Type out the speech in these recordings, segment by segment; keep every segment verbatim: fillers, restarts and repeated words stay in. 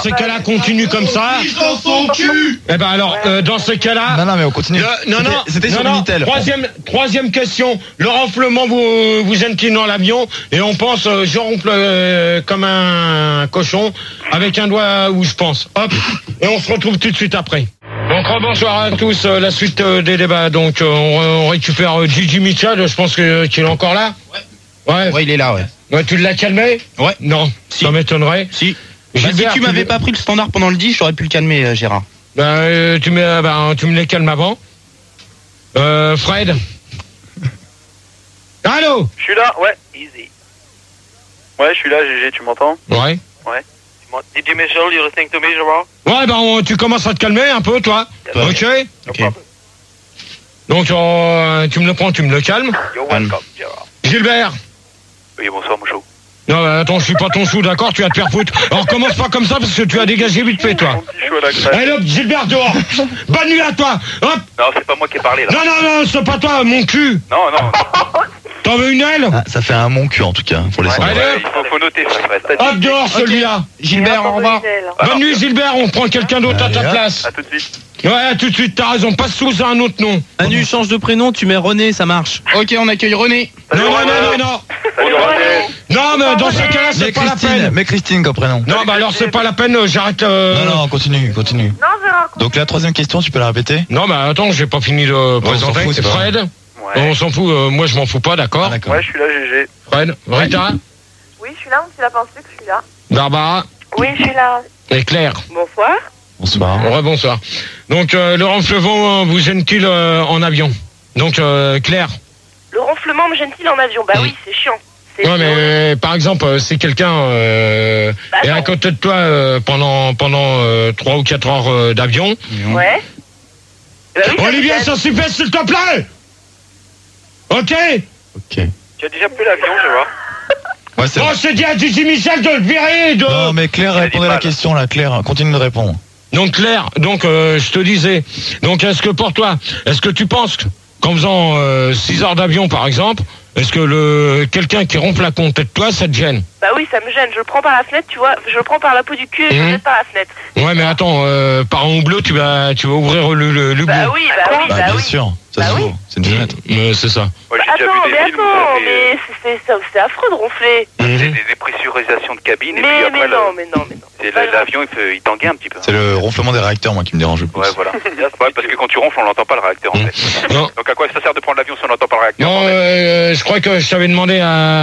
ces cas-là, continue comme ça. Dans son cul. Eh ben alors, euh, dans ce cas-là. Non, non, mais on continue. Le, non, non, c'était non, sur non, Minitel. Troisième, troisième question. Le renflement vous, vous gêne-t-il dans l'avion? Et on pense, euh, je ronfle euh, comme un cochon, avec un doigt où je pense. Hop, et on se retrouve tout de suite après. Donc bonsoir à tous, euh, la suite euh, des débats. Donc euh, on, on récupère euh, Gigi Mitchell, je pense que, qu'il est encore là. Ouais. Ouais. Ouais, il est là, ouais. Ouais, tu l'as calmé? Ouais. Non, Si. ça m'étonnerait. Si. Bah, Gilbert, si tu m'avais veux- pas pris le standard pendant le dix, j'aurais pu le calmer, euh, Gérard. Ben, euh, tu, me, ben, tu me les calmes avant. Euh, Fred. Allô? Je suis là, ouais, easy. Ouais, je suis là, G G, tu m'entends? Ouais. Ouais. Did you Mitchell, you listening to me, Gérard? Ouais, ben on- tu commences à te calmer un peu, toi. Ouais. Ok. Ok. Donc euh, tu me le prends, tu me le calmes. You're welcome, Gérard. Gilbert. Oui, bonsoir, mon chou. Non, bah, attends, je suis pas ton chou, d'accord? Tu vas te faire foutre. Alors commence pas comme ça parce que tu as dégagé vite fait, toi. Mon petit chou à la crème. Allez hop, Gilbert dehors. Bonne nuit à toi. Hop. Non, c'est pas moi qui ai parlé, là. Non, non, non, c'est pas toi, mon cul. Non, non. T'en veux une aile? Ah, ça fait un mon cul en tout cas pour les Ouais, sondages. Allez, ouais, il faut, faut noter, ça reste. Hop dehors, celui-là. Gilbert, au revoir. Bonne nuit, Gilbert. On prend quelqu'un d'autre à Allez, ta hop. place. À tout de suite. Ouais, tout de suite, t'as raison. Passe sous un autre nom. Manu, change de prénom, tu mets René, ça marche. Ok, on accueille René. Non, non, non, non, non. Salut, René. Non, mais dans ce cas-là, c'est Mais pas la Christine, peine. mais Christine comme prénom. Non, bah alors c'est pas la peine, euh, j'arrête. euh, Non, non, continue, continue. Non, Gérard. Donc la troisième question, tu peux la répéter? Non, bah attends, j'ai pas fini de s'en présenter. fout, c'est pas Fred, Ouais. on s'en fout, euh, moi je m'en fous pas, d'accord? Ah, d'accord. Ouais, je suis là, G G. Fred, Rita, Oui, je suis là, on s'y l'a pensé que je suis là. Barbara Oui, je suis là. et Claire. Bonsoir. Bonsoir. Ouais, bonsoir. Donc, euh, le renflement euh, vous gêne-t-il euh, en avion? Donc, euh, Claire. Le ronflement me gêne-t-il en avion? Bah oui, c'est chiant. C'est Ouais, mais euh, par exemple, euh, si quelqu'un euh, Bah, est à non. côté de toi euh, pendant pendant euh, trois ou quatre heures euh, d'avion. Ouais. Bah oui, ça me Olivier, gêne. ça suffit, s'il te plaît. Ok. Ok. Tu as déjà pris l'avion, Gérard? Ouais, c'est Bon, vrai. je t'ai dit à Gigi Michel de le virer. De... Non, mais Claire dit répondait à pas, la là. question là. Claire, continue de répondre. Donc Claire, donc euh, je te disais, donc est-ce que pour toi, est-ce que tu penses qu'en faisant euh, six heures d'avion par exemple, est-ce que le quelqu'un qui ronfle à côté de toi, ça te gêne? Bah oui, ça me gêne. Je le prends par la fenêtre, tu vois. Je le prends par la peau du cul et je Mhm. le jette par la fenêtre. Ouais, mais attends, euh, par un bleu, tu vas tu vas ouvrir le le, le Bah bleu. oui, bah oui, Bah, bah bien oui. sûr, ça Bah se oui. vaut. C'est une fenêtre. Euh, c'est ça. Moi, Bah, j'ai déjà attends, vu des mais films où attends, ça fait, mais c'est- c'est c'est affreux de ronfler. euh, Mhm. c'est des dépressurisations de cabine et puis Mais, après, mais le- non, mais non, mais non. c'est Pas le- grave. l'avion, il, fait- il tanguait un petit peu. C'est le ronflement des réacteurs, moi, qui me dérange le plus. Ouais, voilà. Ouais, parce que quand tu ronfles, on l'entend pas le réacteur, en Mhm. fait. Non. Donc à quoi ça sert de prendre l'avion si on n'entend pas le réacteur? Non, en fait euh, je crois que je t'avais demandé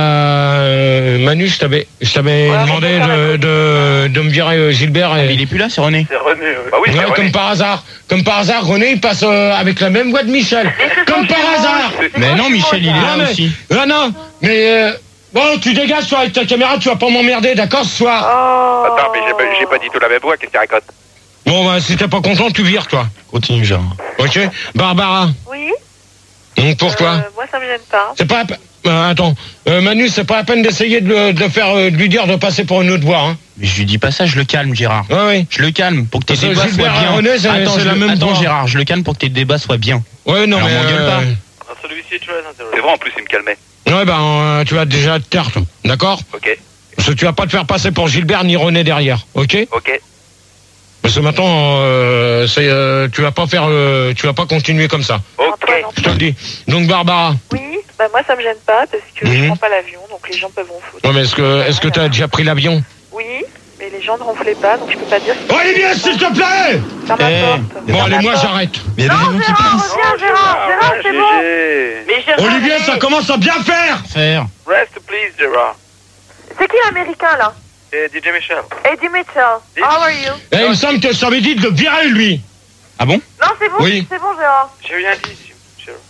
à euh, Manu, je t'avais je t'avais Ouais, demandé on peut faire de, la de de me virer euh, Gilbert et Il est plus là, c'est René. C'est René, ouais. Bah oui, c'est Ouais, René. comme par hasard, comme par hasard, René il passe euh, avec la même voix de Michel. Comme par hasard. Mais non, Michel, il est Non, là mais- aussi. Non, non, mais euh, bon, tu dégages toi avec ta caméra, tu vas pas m'emmerder, d'accord, ce soir. Oh. Attends, mais j'ai pas, j'ai pas dit tout la même voix, qu'est-ce qu'il raconte? Bon, bah, si t'es pas content, tu vires, toi. Continue, Gérard. Ok. Barbara, Oui. donc pour toi, Euh, moi, ça me gêne pas. c'est pas. la pe- Euh, attends, euh, Manu, c'est pas la peine d'essayer de, le- de le faire, euh, de lui dire de passer pour une autre voix, hein. Mais je lui dis pas ça, je le calme, Gérard. Ouais, ouais. Je le calme pour que tes Parce que débats soient Gilbert bien. René, c'est- Attends, c'est je la le- même attends, voix. Gérard, je le calme pour que tes débats soient bien. Ouais, non, Alors, mais. m'engueule pas. Celui-ci est très intéressant. C'est vrai, en plus, il me calmait. Ouais, ben, euh, tu vas déjà te taire, toi. D'accord? Ok, Parce que tu vas pas te faire passer pour Gilbert ni René derrière, ok? ok. Parce que maintenant, euh, c'est, euh, tu vas pas faire, euh, tu vas pas continuer comme ça. Ok. Je te le dis. Donc Barbara, Oui, bah moi, ça me gêne pas parce que Mhm. je prends pas l'avion, donc les gens peuvent ronfler. ouais, mais est-ce que, est-ce que t'as déjà pris l'avion? Oui, mais les gens ne ronflaient pas, donc je peux pas dire. Olivier, s'il te plaît! Ferme la Eh. porte. Bon, Ferme allez, la moi porte. j'arrête. Mais il y a des avions qui Gérard, passent. reviens, Gérard, Gérard, c'est bon. G Mais Gérard, Olivier, allez. ça commence à bien faire! Faire. G. Rest, please, Gérard. C'est qui l'américain là? Et D J Michel. Eddie Mitchell. How are you? Eh, il me semble que je t'avais dit de le virer, lui. Ah bon? Non, c'est bon, Oui. c'est bon, Gérard. J'ai rien dit, Gérard.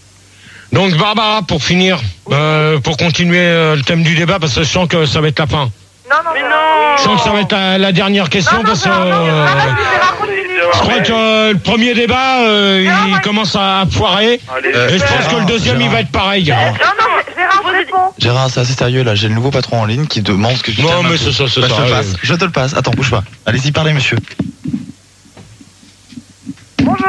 Donc Barbara, pour finir, euh, pour continuer euh, le thème du débat, parce que je sens que ça va être la fin. Non, non, Mais Gérard. non. Je sens que ça va être la, la dernière question, Non, non, parce que Gérard, non, euh, arrête, Gérard, continue. je crois que euh, le premier débat, euh, Gérard, il moi, commence à foirer. Allez, Euh, Et je pense Gérard, que le deuxième, il va être pareil. Non, non, Gérard, réponds. Gérard, c'est assez sérieux là. J'ai le nouveau patron en ligne qui demande que je Non, calme un mais peu. c'est ça, c'est Bah, ça, Je te le ouais. passe. Je te le passe. Attends, bouge pas. Allez-y, parlez, monsieur. Bonjour.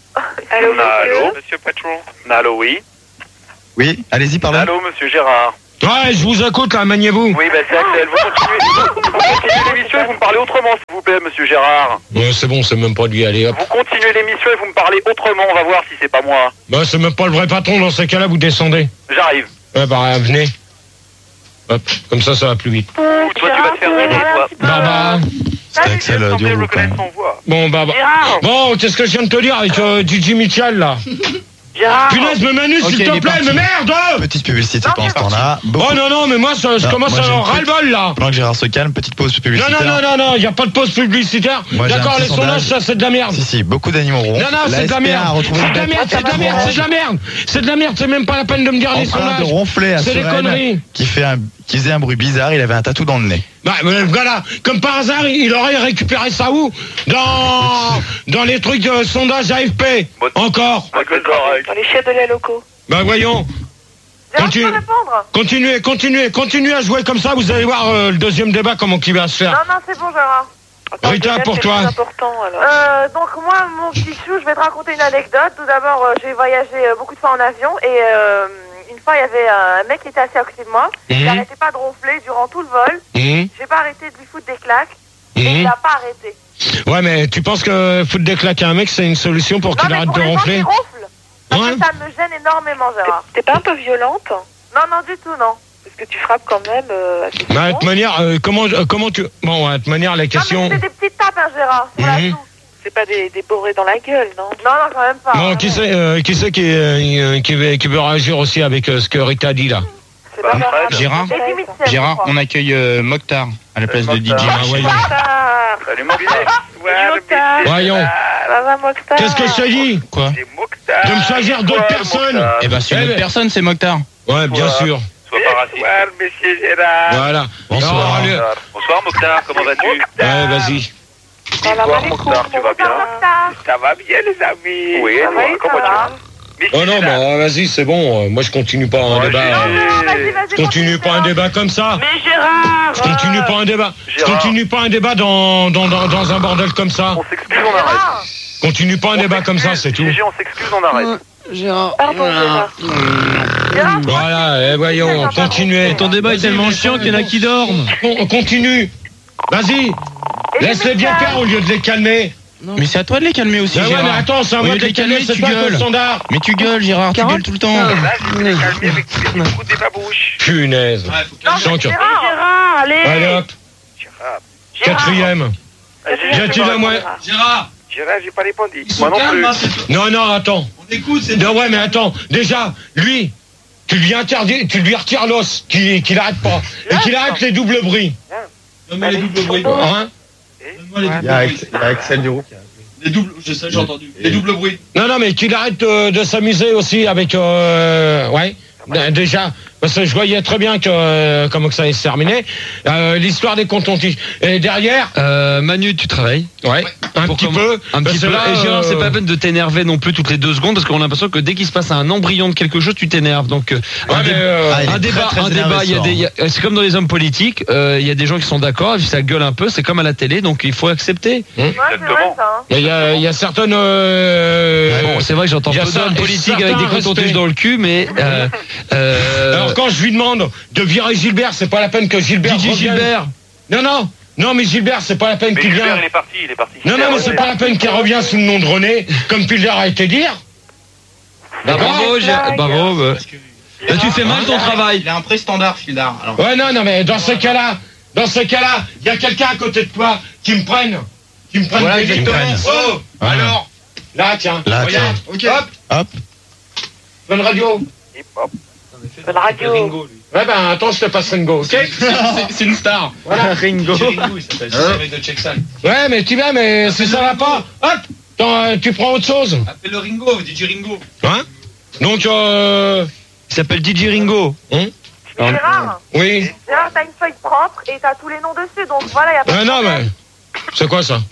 Allô, Allô, monsieur. monsieur patron. Allô, oui. Oui, allez-y, parlez. Allô, monsieur Gérard. Ouais, je vous écoute là, maniez-vous. Oui, bah c'est Axel. Vous continuez, vous continuez l'émission et vous me parlez autrement, s'il vous plaît, monsieur Gérard. Ouais, c'est bon, c'est même pas lui, allez hop. Vous continuez l'émission et vous me parlez autrement, on va voir si c'est pas moi. Bah, c'est même pas le vrai patron, dans ces cas-là, vous descendez. J'arrive. Ouais, bah, venez. Hop, comme ça, ça va plus vite. Ouh, toi, tu vas te faire aider, toi. Bah, bah. C'était Axel euh, Semblait du groupe. reconnaître son voix. Bon, bah, bah. Gérard Bon, qu'est-ce que je viens de te dire avec euh, Gigi Mitchell, là? Gérard Punaise, me Manu, Ok, s'il il te est plaît, parti. mais merde! Petite publicité Non, pendant ce c'est temps-là. Oh Beaucoup- non, non, mais moi, ça, je Non, commence moi, à j'ai en une petite- ras-le-bol, là. Pendant que Gérard se calme, petite pause Non, publicitaire. non, non, non, non, il n'y a pas de pause publicitaire. Moi, j'ai un D'accord, petit les sondages, sondage. ça, c'est de la merde. Si, si, beaucoup d'animaux ronds. Non, non, La c'est de la S P A a merde. retrouvé C'est une de la bête merde, c'est de la merde, c'est de la merde. C'est de la merde, c'est même pas la peine de me dire en les train de sondages. ronfler à C'est des Sereine, conneries. qui, fait un, qui faisait un bruit bizarre, il avait un tatou dans le nez. Bah, mais voilà, comme par hasard, il aurait récupéré ça où? Dans, dans les trucs de sondage A F P. Bon. Encore. D'accord, Dans les chefs de lait locaux. Bah, voyons. Gérard, tu Continue. peux répondre? Continuez, continuez, continuez à jouer comme ça, vous allez voir euh, le deuxième débat, comment il va se Non, faire. non, c'est bon, Gérard. Rita, pour toi. Important, alors. Euh, donc moi, mon petit chou, je vais te raconter une anecdote. Tout d'abord, euh, j'ai voyagé euh, beaucoup de fois en avion et euh, une fois, il y avait un mec qui était assis à côté de moi. Il Mhm. n'arrêtait pas de ronfler durant tout le vol. Mmh, J'ai pas arrêté de lui foutre des claques et mmh. il n'a pas arrêté. Ouais, mais tu penses que foutre des claques à un mec, c'est une solution pour Non, qu'il mais arrête pour de les gens ronfler? qui ronflent, parce Ouais. que ça me gêne énormément, Gérard. T'es pas un peu violente? Non, non, du tout, non. Parce que tu frappes quand même euh, assez Bah, de souvent. toute manière, euh, comment, euh, comment tu... Bon, ouais, de toute manière, la Non, question... mais c'est des petites tapes, hein, Gérard. Sur la Mhm. joue. C'est pas des, des bourrées dans la gueule, non? Non, non, quand même pas. Bon, hein. qui c'est euh, qui, c'est qui, euh, qui, veut, qui veut réagir aussi avec euh, ce que Rita a dit, là? C'est Bah, pas grave. Fred. Gérard Et Jimmy Tien, je Gérard, crois. on accueille euh, Mokhtar à la place de D J. Mokhtar. Ah, voyons. Mokhtar. Salut, Mokhtar. Salut, Mokhtar. Voyons. Ça va, Mokhtar? Qu'est-ce que je te dis? Quoi? C'est Mokhtar. De me choisir d'autres Bonsoir, personnes. Mokhtar. Eh ben, c'est une Eh autre ben- personne, c'est Mokhtar. Ouais, bien Bonsoir. sûr. Sois pas raciste. Bonsoir, monsieur Gérard. Voilà. Bonsoir. Alors, allez. Bonsoir. Bonsoir, Mokhtar, comment vas-tu? Ouais, vas-y. Salam Bonsoir, alaikum. Mokhtar, tu vas bien? Bonsoir, Mokhtar. Ça va bien, les amis? Oui, et Ça toi, va, comment ça tu va? vas? Oh non, bah, vas-y, c'est bon. euh, Moi, je continue pas un Ouais, débat. j'ai- Non, euh, non, vas-y, vas-y. Je continue pas un débat comme ça. Mais Gérard Je continue pas un débat. Je Gérard. continue pas un débat dans, dans, dans, dans un bordel comme ça. On s'excuse, on arrête. Gérard Continue pas un On débat comme ça, s'excuse. c'est tout. Gigi, on s'excuse, on arrête. Pardon, Gérard. Gérard, Voilà, eh, voyons, continuez. Et ton débat est tellement chiant qu'il y en a qui dorment. On continue. Vas-y, Et laisse-les les bien messages faire au lieu de les calmer. Mais c'est à toi de les calmer aussi, Ah ouais, mais Gérard. attends, c'est à Au moi lieu de les calmer, c'est tu toi qui le gueules. standard. Mais tu gueules, Gérard, tu gueules tout le temps. Là, je vais te calmer avec tous les coups des babouches. Punaise. Non, Je sens mais que- Gérard, Gérard, allez. Allez hop, Gérard. quatrième. J'ai-tu la moins. Gérard, Gérard, j'ai pas répondu. ils Moi sont non plus. calmes, hein, c'est tout. Non, non, attends. On écoute, c'est Non, ouais, mais attends. Déjà, lui, tu lui interdis, tu lui retires l'os, qu'il qu'il arrête pas. Et qu'il arrête les doubles bruits. Donne-moi les doubles bruits. Hein? Donne-moi les doubles Il y a bruits. Axel, il y a Axel Duroux qui a... Les doubles, je sais, j'ai entendu. Les doubles bruits. Non, non, mais qu'il arrête euh, de s'amuser aussi avec... Euh, ouais, d- déjà, parce que je voyais très bien que euh, comment que ça allait se terminer. Euh, L'histoire des contentieux. Et derrière, Euh, Manu, tu travailles ouais, un Pour petit comment- peu. un parce petit que peu. là, Et Gérard, c'est euh, pas la peine de t'énerver non plus toutes les deux secondes parce qu'on a l'impression que dès qu'il se passe un embryon de quelque chose, tu t'énerves. Donc, euh, ouais, un, mais, dé- euh, Ah, il est un très, débat, très un énervé débat, il y a ce des, il y a- c'est comme dans les hommes politiques. euh, Il y a des gens qui sont d'accord, et puis ça gueule un peu. C'est comme à la télé, donc il faut accepter. Ouais, c'est vrai ça. hein. il y a, il y a certaines... euh, Bon, c'est vrai que j'entends il y a peu ça- d'hommes politiques certains avec des contentieux respects. dans le cul, mais euh, euh, Alors quand je lui demande de virer Gilbert, c'est pas la peine que Gilbert Didier revienne. Gilbert. Non, non, non, mais Gilbert, c'est pas la peine Mais qu'il Gilbert, vienne. il est parti, il est parti. Non, non, mais c'est pas la peine qu'il revienne sous le nom de René, comme Pilder a été dire. Bah, bravo, Gérard, bravo. bah. Là, tu fais mal ton travail. Il a un pré-standard, Fildar. Alors, Ouais, non, non, mais dans ce cas-là, dans ce cas-là, il y a quelqu'un à côté de toi qui me prenne, qui me prenne. voilà, des- exactement. Oh, Ah. alors, là, tiens, Là, regarde, Ok. hop, Hop. bonne radio. Hip-hop. La radio. Ouais, ben, attends, je te passe Ringo, ok? C'est- C'est une star. Voilà. Ringo. il s'appelle. C'est le mec de Checksan. Ouais, mais tu vas, mais si ça va pas, hop, attends, euh, tu prends autre chose. Appelle le Ringo, D J Ringo. Hein? Donc, euh, Il s'appelle D J Ringo. Gérard, oui. Gérard, t'as une feuille propre et t'as tous les noms dessus, donc voilà, y a pas Euh, de non, problème. mais, c'est quoi ça?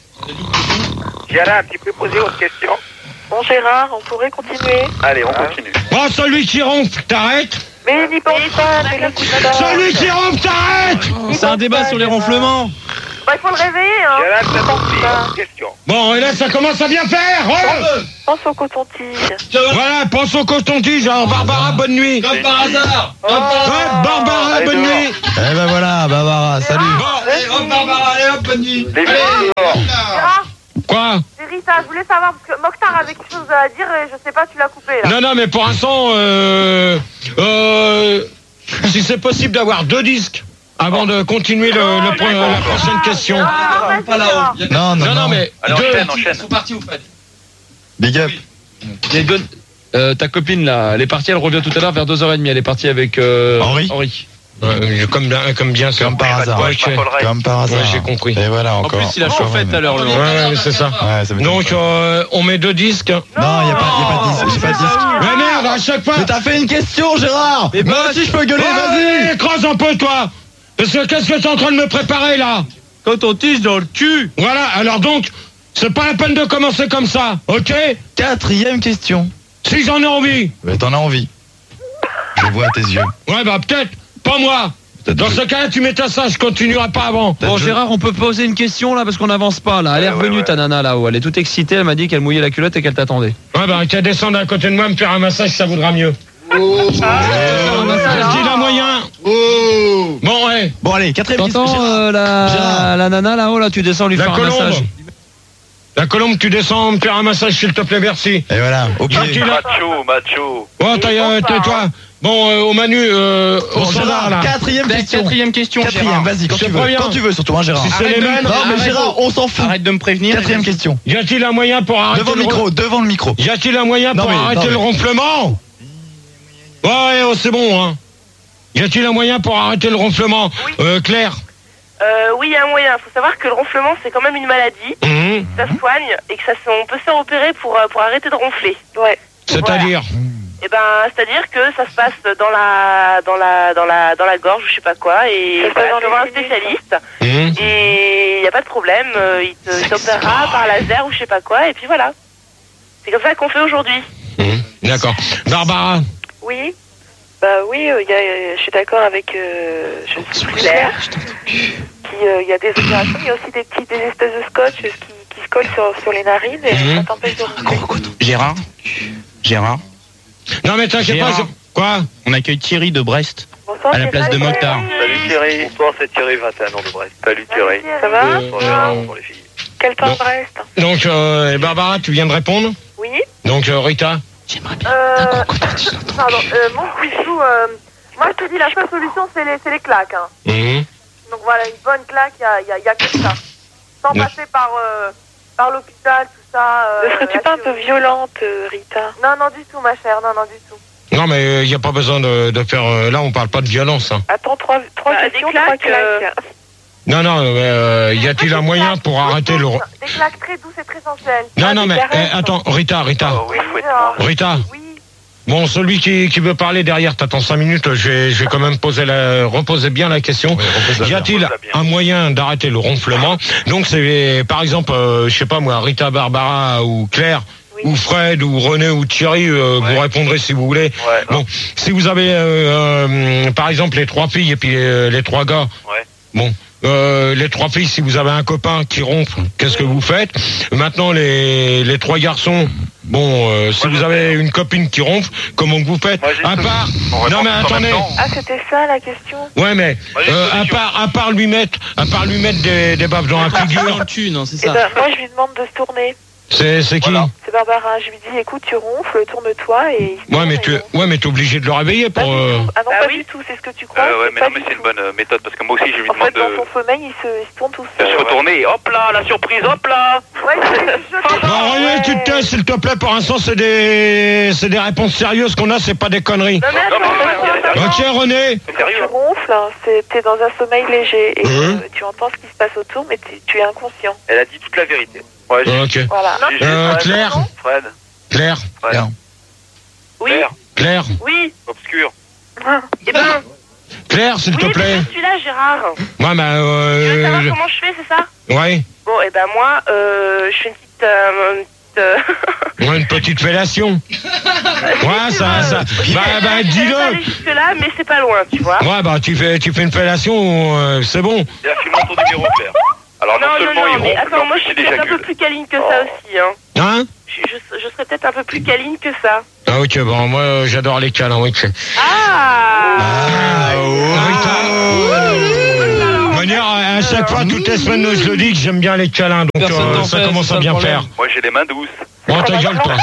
Gérard, tu peux poser autre question? Bon, Gérard, on pourrait continuer. Allez, on continue. Oh, celui qui ronfle, t'arrêtes? Mais n'y pense pas, mais le coup de barre. Celui qui ronfle, t'arrêtes! C'est un débat sur les ronflements. Bah, il faut le réveiller, hein. J'ai la petite question. Bon, et là, ça commence à bien faire. Ouais. Pense au coton-tige. Voilà, pense au coton-tige. Alors, Barbara, bonne nuit. Comme par hasard. Comme par Ouais, hasard. Barbara, Allez, bonne dehors. nuit. Eh ben voilà, Barbara, salut. Allez, hop, Barbara, allez, hop, bonne nuit. Les filles, dehors. Gérard, Quoi? c'est Rita, je voulais savoir, parce que Mokhtar avait quelque chose à dire et je sais pas, tu l'as coupé, là. Non, non, mais pour l'instant, euh, euh, si c'est possible d'avoir deux disques avant de continuer le, le pro- la prochaine question. Ah, vas-y, Pas là-haut. Gérard. Il y a Non, non, Non, non, mais Allez, deux. enchaîne, enchaîne. Ils sont partis, au fait. Big up. Les deux- euh, ta copine là, elle est partie, elle revient tout à l'heure vers deux heures trente. Elle est partie avec euh, Henri. Henri. Ouais, comme bien, comme bien sûr. Comme par hasard. Ouais, Je m'affolerai. Comme par hasard. Ouais, j'ai compris. Et voilà, En encore. plus, il a Encore chauffé une. tout à l'heure, le Ouais, ouais, c'est ça. Ouais, ça m'étonne Donc, pas. euh, on met deux disques. Non, il n'y a pas, y a pas de disque. J'ai pas de disque. Mais merde, à chaque fois. Mais t'as fait une question, Gérard. Moi aussi, je peux gueuler, vas-y. Ouais, écrase un peu, toi. Parce que qu'est-ce que t'es en train de me préparer, là? Coton-tige dans le cul. Voilà, alors donc, c'est pas la peine de commencer comme ça, ok? Quatrième question. Si j'en ai envie. Mais t'en as envie. Je vois à tes yeux. Ouais, bah peut-être, pas moi. Peut-être Dans je- ce cas-là, tu m'étais ça, je continuerai pas avant. peut-être Bon je- Gérard, on peut poser une question là parce qu'on n'avance pas là. Elle est Ouais, ouais, revenue ouais. ta nana là-haut. Elle est toute excitée. Elle m'a dit qu'elle mouillait la culotte et qu'elle t'attendait. Ouais, bah qu'à descendre à côté de moi, me faire un massage, ça vaudra mieux. Oh. Est-ce qu'il a moyen? Oh. Bon, ouais. Bon, allez, quatrième question. T'entends Gérard. euh, la, Gérard. la nana là-haut là, tu descends lui La faire un colombe. massage. La colombe, tu descends, me faire un massage, s'il te plaît, merci. Et voilà, ok. Gentil, là. Macho, macho. Bon, t'as, euh, Bonsoir. toi. Bon, euh, au Manu, euh, au Bon, standard, Gérard, là. quatrième question. Quatrième question, Quatrième, Gérard. vas-y, quand Je tu te veux. préviens. Quand tu veux, surtout, hein, Gérard. Si c'est Arrête les de me- mêmes. Non, mais Arrête Gérard, on s'en fout. Arrête de me prévenir. Quatrième vas-y. question. Y a-t-il un moyen pour arrêter Devant le le micro, devant le micro. Y a-t-il un moyen Non, pour mais- arrêter non, le mais- ronflement? Ouais, ouais, oh, c'est bon, hein. Y a-t-il un moyen pour arrêter le ronflement? Oui. Euh, Claire? Euh, oui, il y a un moyen. Faut savoir que le ronflement, c'est quand même une maladie. Mhm. Ça se soigne et que ça se- on peut se faire opérer pour, euh, pour arrêter de ronfler. Ouais. C'est-à-dire? Et ben, c'est-à-dire que ça se passe dans la, dans la, dans la, dans la gorge, ou je sais pas quoi, et Ça se passe voilà, dans tu vas voir un les sinus. spécialiste. Mhm. Et il n'y a pas de problème, euh, il te- il t'opérera par laser ou je sais pas quoi, et puis voilà. C'est comme ça qu'on fait aujourd'hui. Mhm. D'accord. Barbara? Oui. Bah oui, euh, y a, euh, je suis d'accord avec euh, je suis Claire. Qui, euh, il y a des opérations, il y a aussi des petits, des espèces de scotch qui, qui se collent sur, sur les narines et Mhm. ça t'empêche de ronfler. Gérard. Gérard. Non, mais t'inquiète pas. Gérard. c'est- Quoi? On accueille Thierry de Brest. Bonsoir, À la c'est place de Thierry. Mokhtar. Salut Thierry. Bonsoir, c'est Thierry, vingt et un ans de Brest. Salut Thierry. Ça va Euh, Bonsoir Gérard, bonsoir les filles. Quel temps Bon. Brest? Donc, euh, Barbara, tu viens de répondre? Oui. Donc, euh, Rita? Euh, pardon, euh, mon couchou, euh, moi je te dis, la seule solution, c'est les, c'est les claques. Hein. Mhm. Donc voilà, une bonne claque, il y a, y a- y a que ça. Sans Ouais. passer par, euh, par l'hôpital, tout ça. Euh, Ne serais-tu la pas un peu chirurgie. violente, euh, Rita? Non, non, du tout, ma chère, non, non, du tout. Non, mais il n'y a pas besoin de, de faire... euh, là, on parle pas de violence. Hein. Attends, trois, trois Bah, questions, des claques, trois claques. Non, non, euh, y a-t-il un moyen pour arrêter le... ron- Des claques très douces et très sensuelles. Non, Ah, non, des mais caresses. eh, attends, Rita, Rita, Oh oui, faut être Gérard. mort. Rita. Oui. Bon, celui qui, qui veut parler derrière, t'attends cinq minutes, je vais, je vais quand même poser la, reposer bien la question. Y a-t-il repose-la bien. un moyen d'arrêter le ronflement? Donc c'est, par exemple, euh, je sais pas moi, Rita, Barbara ou Claire, Oui. ou Fred, ou René, ou Thierry, euh, Ouais. vous répondrez si vous voulez. Ouais, non. Bon, si vous avez, euh, euh, par exemple, les trois filles et puis euh, les trois gars. Ouais. Bon. Euh, les trois filles, si vous avez un copain qui ronfle, qu'est-ce que vous faites? Maintenant, les, les trois garçons, bon, euh, si Moi, vous je avez sais. une copine qui ronfle, comment que vous faites? Moi, j'ai À une part, On répond non mais tous en même attendez, temps. Ah, c'était ça la question? ouais mais, Moi, j'ai une euh, à solution. part, à part lui mettre, à part lui mettre des, des baffes dans la Dans figure, le cul, non, c'est Eh ça. ben, moi, je lui demande de se tourner. c'est, c'est qui? Voilà. C'est Barbara. Je lui dis, écoute, tu ronfles, tourne-toi et... il se Ouais tourne mais et tu, il ronfle. ouais mais t'es obligé de le réveiller Pas pour. du euh, tout. Ah non, Bah pas oui. du tout, c'est ce que tu crois. Euh, ouais, mais pas non, mais du c'est une tout. bonne euh, méthode parce que moi aussi je lui En fait, demande dans de, son sommeil, il se, il se tourne tout de seul. se retourner. Et hop là, la surprise, hop là. Ouais, je, je, Non, René, tu te tais, s'il te plaît. Pour l'instant, c'est des, c'est des réponses sérieuses qu'on a. C'est pas des conneries. Non, mais Non, attends, mais attends, ouais, attends, ouais, attends. Ok, René. C'est Tu sérieux. hein. ronfles, hein, c'est- t'es dans un sommeil léger et Mhm. euh, tu entends ce qui se passe autour, mais tu- tu es inconscient. Elle a dit toute la vérité. Ouais, j'ai Ok. Voilà. j'ai- j'ai- Euh, Fred, Claire. Fred. Claire. Fred. Claire. Oui, Claire. Claire. oui. Obscur. Eh ben, Claire, s'il oui, te plaît. mais je suis là, Gérard. Ouais, bah, Tu veux savoir euh, comment je fais, c'est ça? ouais. Bon, eh ben moi, euh, je fais une petite... Euh, une petite, euh, Ouais, une petite fellation. Ouais, ça, ça. Bah, bah, je vais pas dis-le. aller jusque-là, mais c'est pas loin, tu vois. Ouais, bah, tu fais, tu fais une fellation, euh, c'est bon. Et là, file-moi ton numéro, Claire. Alors non, Non, non, seulement non, il mais ronfle, attends, mais moi en je suis plus, il peut-être un peu éjacule. plus câline que ça aussi, hein. Hein? Je, je, je serais peut-être un peu plus câline que ça. Ah ok, bon, moi euh, j'adore les câlins, oui. Ah, De manière, à chaque fois, toutes les semaines, je le dis que j'aime bien les câlins, donc Personne euh, n'en ça fait, commence c'est à ça bien le problème. faire. Moi j'ai les mains douces. Bon, ta gueule, toi.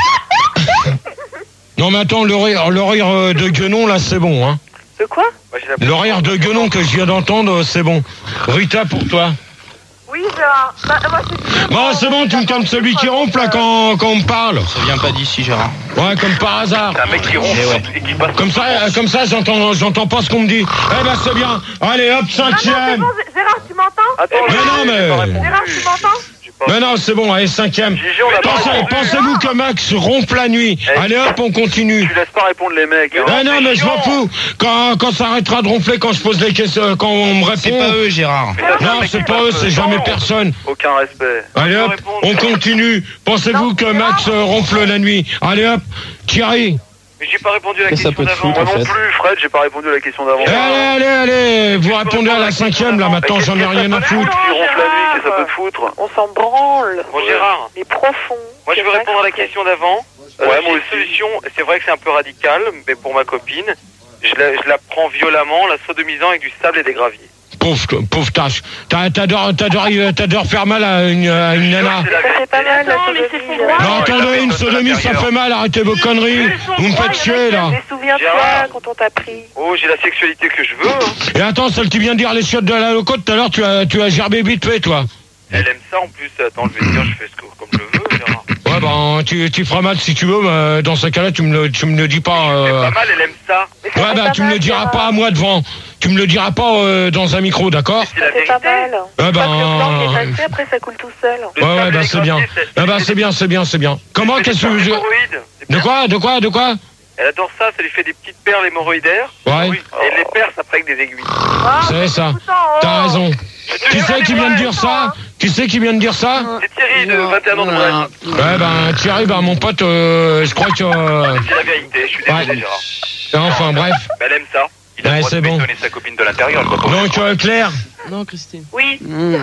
Non, mais attends, le rire, le rire euh, de Guenon, là, c'est bon, hein. de quoi? Moi, j'ai la- Le rire de Guenon que je viens d'entendre, c'est bon. Rita, pour toi. Oui, Gérard. Bah, moi, c'est Bon, c'est bon, tu me calmes celui qui ronfle, là, quand, quand on me parle. Ça vient pas d'ici, Gérard. Ouais, comme par hasard. C'est un mec qui ronfle et qui passe. Comme ça, euh, comme ça, j'entends, j'entends pas ce qu'on me dit. Eh ben, c'est bien. Allez, hop, Ah non, c'est cinquième. bon, Gé- Gérard, tu m'entends? Attends, Mais j'ai- non, j'ai mais- pas répondu. Gérard, tu m'entends? J'ai pas- Mais non, c'est bon, allez, cinquième. Gigi, on a pas Pensez, répondu. pensez-vous que Max ronfle la nuit? Eh, Allez, hop, on continue. Tu laisses pas répondre les mecs. hein. Ah non, mais je m'en fous. Quand, quand ça arrêtera de ronfler, quand je pose des questions, quand on me C'est pas répond. eux, Gérard. Mais ça, un Non, mec c'est qui pas passe eux, c'est le jamais temps. personne. Aucun respect. Allez hop, on continue. Pensez-vous que Max euh, ronfle la nuit? Allez hop, Thierry. Mais j'ai pas répondu à la Qu'est-ce que ça question peut te d'avant. foutre, Moi en non fait plus, Fred, j'ai pas répondu à la question d'avant. Allez, allez, allez, vous répondez à la cinquième là, maintenant j'en ai rien à foutre. Tu ronfles la nuit, qu'est-ce que ça peut te foutre? On s'en branle. Moi, Gérard. Mais profond. Moi, je veux répondre à la question d'avant. Euh, Ouais, moi aussi. Solution, c'est vrai que c'est un peu radical, mais pour ma copine, je la, je la prends violemment, la sodomisant avec du sable et des graviers. Pauvre, pauvre tâche. T'as- T'adores, t'adores, t'adores faire mal à une, à une nana. C'est la Ça fait pas mal, la Attends, mais c'est sodomie, son là. droit. Non, attendez, une sodomie, ça fait mal, arrêtez vos conneries. Vous me faites chier là. Mais souviens-toi Gérard. quand on t'a pris. Oh, j'ai la sexualité que je veux. hein. Et attends, celle qui vient de dire les chiottes de la loco, tout à l'heure, tu as, tu as gerbé vite fait, toi. Elle aime ça en plus. Attends, je vais te dire, je fais ce que, comme je veux, Gérard. Ouais, ben, tu, tu feras mal si tu veux, mais dans ce cas-là, tu me le, tu me le dis pas. C'est euh, pas mal, elle aime ça. Mais ça Ouais, fait bah, pas tu me mal, le diras Gérard. pas à moi devant. Tu me le diras pas euh, dans un micro, d'accord? C'est la Ça fait pas vérité. mal. Ah Une fois que le blanc ben, est passé, après ça coule tout seul. Le Ouais, ouais, sable et bah les c'est bien. graviers, c'est- Ah bah c'est bien, c'est bien, c'est bien. Comment, c'est qu'est-ce des que vous... hémorroïdes. C'est De bien. quoi, de quoi, de quoi? Elle adore ça, ça lui fait des petites perles hémorroïdaires. Ouais. Oui. Et elle les perce après avec des aiguilles. Ah, C'est ça. putain, oh. T'as raison. Tu sais qui vient de dire ça? Tu sais qui vient de dire ça? C'est Thierry de vingt et un ans de Brest. Ouais, ben Thierry, ben mon pote, euh, je crois que... euh, C'est la vérité, je suis désolé, Ouais. Gérard. Enfin, bref. Mais elle aime ça. Il a Ouais, le droit c'est de bon. bétonner sa copine de l'intérieur. quoi. Donc, euh, Claire. Non, Christine. Oui.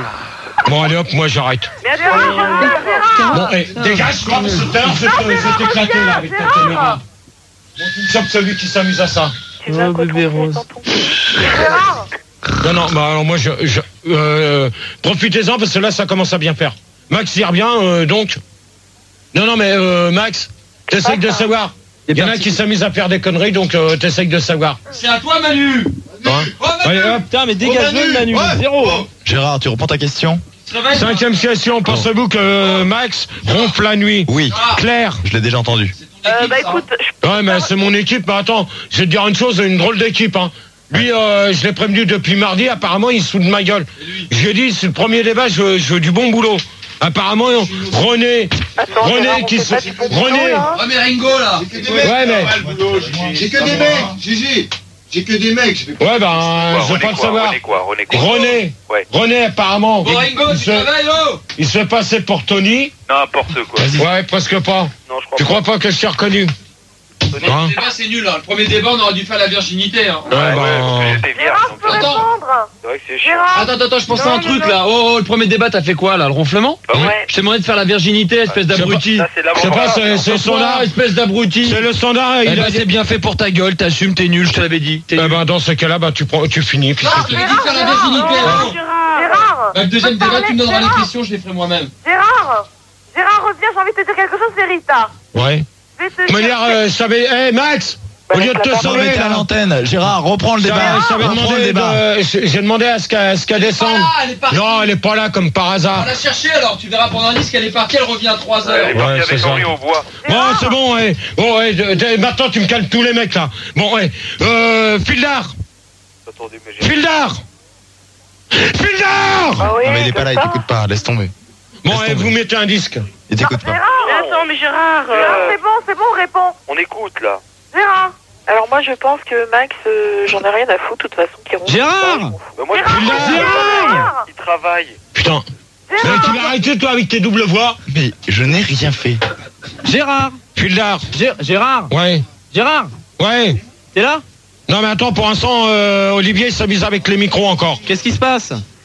Bon, allez hop, moi j'arrête. Mais Gérard, Gérard, Gérard. Bon, eh, dégage, quoi, parce que tout à l'heure, c'était c'était éclaté, là, avec ta caméra. Bon, tu me chopes celui qui s'amuse à ça. Tu veux un Oh, coton bébé frais rose. dans ton- Gérard. Non, non, bah alors moi, je, je euh, profitez-en parce que là, ça commence à bien faire. Max y revient, euh, donc. Non, non, mais euh, Max, t'essayes de savoir. Il y en a qui s'amusent à faire des conneries, donc euh, t'essayes de savoir. C'est à toi, Manu. Hein Oh, Manu. Allez, hop. Putain, mais dégage-le, Manu. Ouais. Zéro. Oh. Gérard, tu reprends ta question? Se réveille. Cinquième question, pensez-vous que euh, Max ronfle la nuit? Oui. Claire. Je l'ai déjà entendu. Euh, bah écoute, je Ouais, mais c'est mon équipe, mais attends, je vais te dire une chose, une drôle d'équipe, hein. Lui, euh, je l'ai prévenu depuis mardi, apparemment, il se fout de ma gueule. Je lui ai dit, c'est le premier débat, je veux, je veux du bon boulot. Apparemment, René, Attends, René Gérard, on qui fait se... pas du bon boulot, René, là. Oh, mais Ringo, là. ouais, mais... J'ai que des mecs, Gigi. J'ai que des mecs. Je vais Ouais, ben, Quoi, je veux René pas le quoi, savoir. René quoi, René quoi. René, Ouais. René, apparemment, Bon, Ringo, il tu se, travailles, oh. il se fait passer pour Tony. N'importe quoi. Ouais, presque pas. Non, je crois Tu pas. crois pas que je t'ai reconnu? Hein? Le débat, c'est nul. Hein. Le premier débat, on aurait dû faire la virginité. Hein. Ouais, Ouais, ben... parce que j'étais vierge, Gérard, je donc, peux euh, Attends. répondre. c'est vrai que c'est chiant. Gérard. Attends, attends, je pense à Non, un non, truc non. là. Oh, oh, le premier débat, t'as fait quoi là? Le ronflement? Bah ouais. Ouais. Je t'ai demandé de faire la virginité, espèce d'abruti. Ça, c'est Je sais pas, c'est c'est le Toi, standard. espèce d'abruti. C'est le standard, Eh il ben, a... c'est bien fait pour ta gueule, t'assumes, t'es nul, je te l'avais dit. T'es Eh nul. ben, dans ce cas-là, bah, tu, prends, tu finis, puis Ah, c'est il tout. a dit de faire la virginité. Gérard, oh. Gérard. Bah, le deuxième Je peux te débat, tu me donneras parler, les questions, je les ferai moi-même. Gérard. Gérard, reviens, j'ai envie de te dire quelque chose, c'est Rita. Ouais. Je vais te De dire... manière, euh, je savais... Hé, Max, Bah, au lieu de te laisse-la Non, mais sauver, t'es à là, l'antenne. Gérard, reprends le débat. je t'avais Reprends le demandé débat. de... J'ai j'ai demandé à ce qu'elle ce qu'elle descende. Ah, elle est partie. Non, elle est pas là, comme par On hasard. l'a cherchée alors, tu verras pendant un disque, elle est partie, elle revient à trois Elle heures. est partie Ouais, c'est avec ça. Henri au bois. Bon, c'est bon, ouais. Bon, ouais, de- de- maintenant, tu me calmes tous les mecs, là. Bon, ouais. Euh, Fildar Attendez, mais j'ai... Fildar Fildar Ah oui, Non, mais il est pas là, il comme ça. t'écoute pas. Laisse tomber. Bon, Laisse ouais, tomber. vous mettez un disque. Il t'écoute pas. Mais Gérard. attends, mais Gérard. Gérard, euh, c'est bon, c'est bon, réponds. On écoute, là. Gérard. Alors moi je pense que Max, euh, j'en ai rien à foutre de toute façon qu'il ronfle. Gérard pas, je m'en fous. Bah, moi, je Gérard, suis là. Gérard. Il travaille. Putain. Mais tu vas arrêter, toi, avec tes doubles voix. Mais je n'ai rien fait. Gérard Fildar Gé- Gérard Ouais. Gérard Ouais. T'es là? Non, mais attends, pour l'instant, euh, Olivier il s'amuse avec les micros encore. Qu'est-ce qui se passe?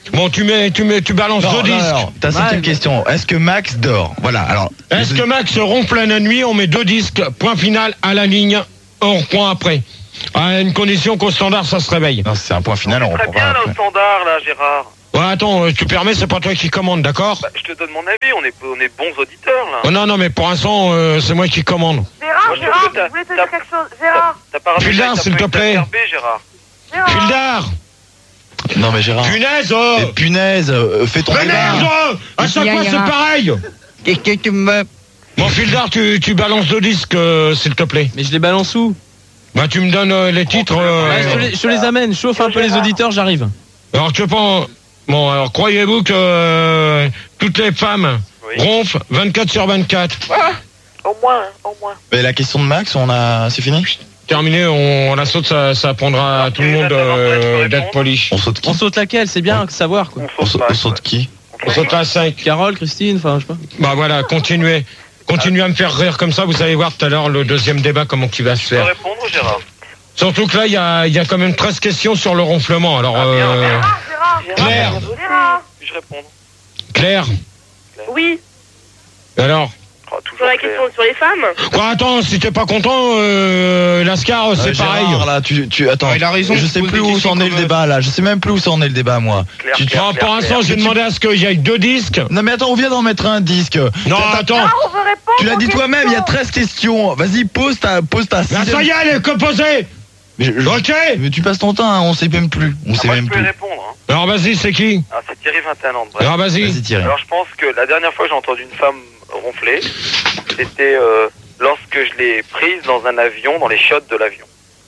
Bon, tu mets, tu mets, tu balances Non, deux non, disques. non, ta cinquième question. Est-ce que Max dort? Voilà, alors. Est-ce que Max ronfle la nuit? On met deux disques, point final, à la ligne, on reprend après. À une condition qu'au standard, ça se réveille. Non, c'est un point final, on Très bien, reprendra là, au après. standard, là, Gérard. Ouais, attends, euh, tu permets, c'est pas toi qui commande, d'accord? Bah, je te donne mon avis, on est, on est bons auditeurs, là. Oh, non, non, mais pour l'instant, euh, c'est moi qui commande. Gérard, Moi, je Gérard, trouve que je voulais te dire quelque chose. Gérard, T'as pas ramené Putain, ça, s'il t'as te pas plaît. exacerbé, Gérard. Gérard. Fildar! Non, mais Gérard. Punaise, oh! Mais punaise, euh, fais ton Mais merde, débat. oh à chaque fois, c'est pareil! Qu'est-ce que tu me... Bon, Fildar, tu, tu balances deux disques, euh, s'il te plaît. Mais je les balance où? Bah, tu me donnes euh, les titres. euh, Ouais, je, te les, je te les amène, chauffe un peu les auditeurs, j'arrive. Alors, tu penses. Bon, alors, croyez-vous que euh, toutes les femmes Oui. ronflent vingt-quatre sur vingt-quatre? Au moins, au moins. Mais la question de Max, on a. C'est fini? Terminé, on, on la saute, ça, ça apprendra à tout le monde euh, d'être poli. On saute qui? On saute laquelle? C'est bien, savoir quoi. On On saute saute, pas, on saute qui? On saute à cinq. Carole, Christine, enfin, je sais pas. Bah voilà, continuez. Continuez à me faire rire comme ça, vous allez voir tout à l'heure le deuxième débat, comment il va se Tu peux faire. répondre, Gérard? Surtout que là, il y a, il y a quand même treize questions sur le ronflement. Alors, Ah, bien, euh, bien. Gérard, Gérard. Claire. Gérard. Puis-je répondre? Claire, Oui, alors Oh, sur toujours la clair. question sur les femmes. quoi, attends, si t'es pas content, euh, Lascar, c'est Euh, pareil. Gérard, là, tu, tu, attends. Ouais, il a raison, Je tu sais poses plus des où questions s'en est le comme, euh, débat, là. Je sais même plus où s'en est le débat, moi. Claire, Tu- clair, Non, clair, pour l'instant, clair. j'ai demandé à ce qu'il y ait deux disques. Non, mais attends, on vient d'en mettre un disque. Non, attends. Ah, on veut répondre. Tu l'as aux dit toi-même, il y a questions. treize questions. Vas-y, pose ta, pose ta Là, sixième- ça y est, elle est composée. Mais, je- Ok. mais tu passes ton temps, hein, on sait même plus. On Ah, sait moi, je même peux y plus. répondre. Hein. Alors, vas-y, c'est qui? Ah, c'est Thierry, vingt et un ans de Brest. Alors, vas-y. Vas-y, Thierry. Alors, je pense que la dernière fois que j'ai entendu une femme ronfler, c'était euh, lorsque je l'ai prise dans un avion, dans les chiottes de l'avion.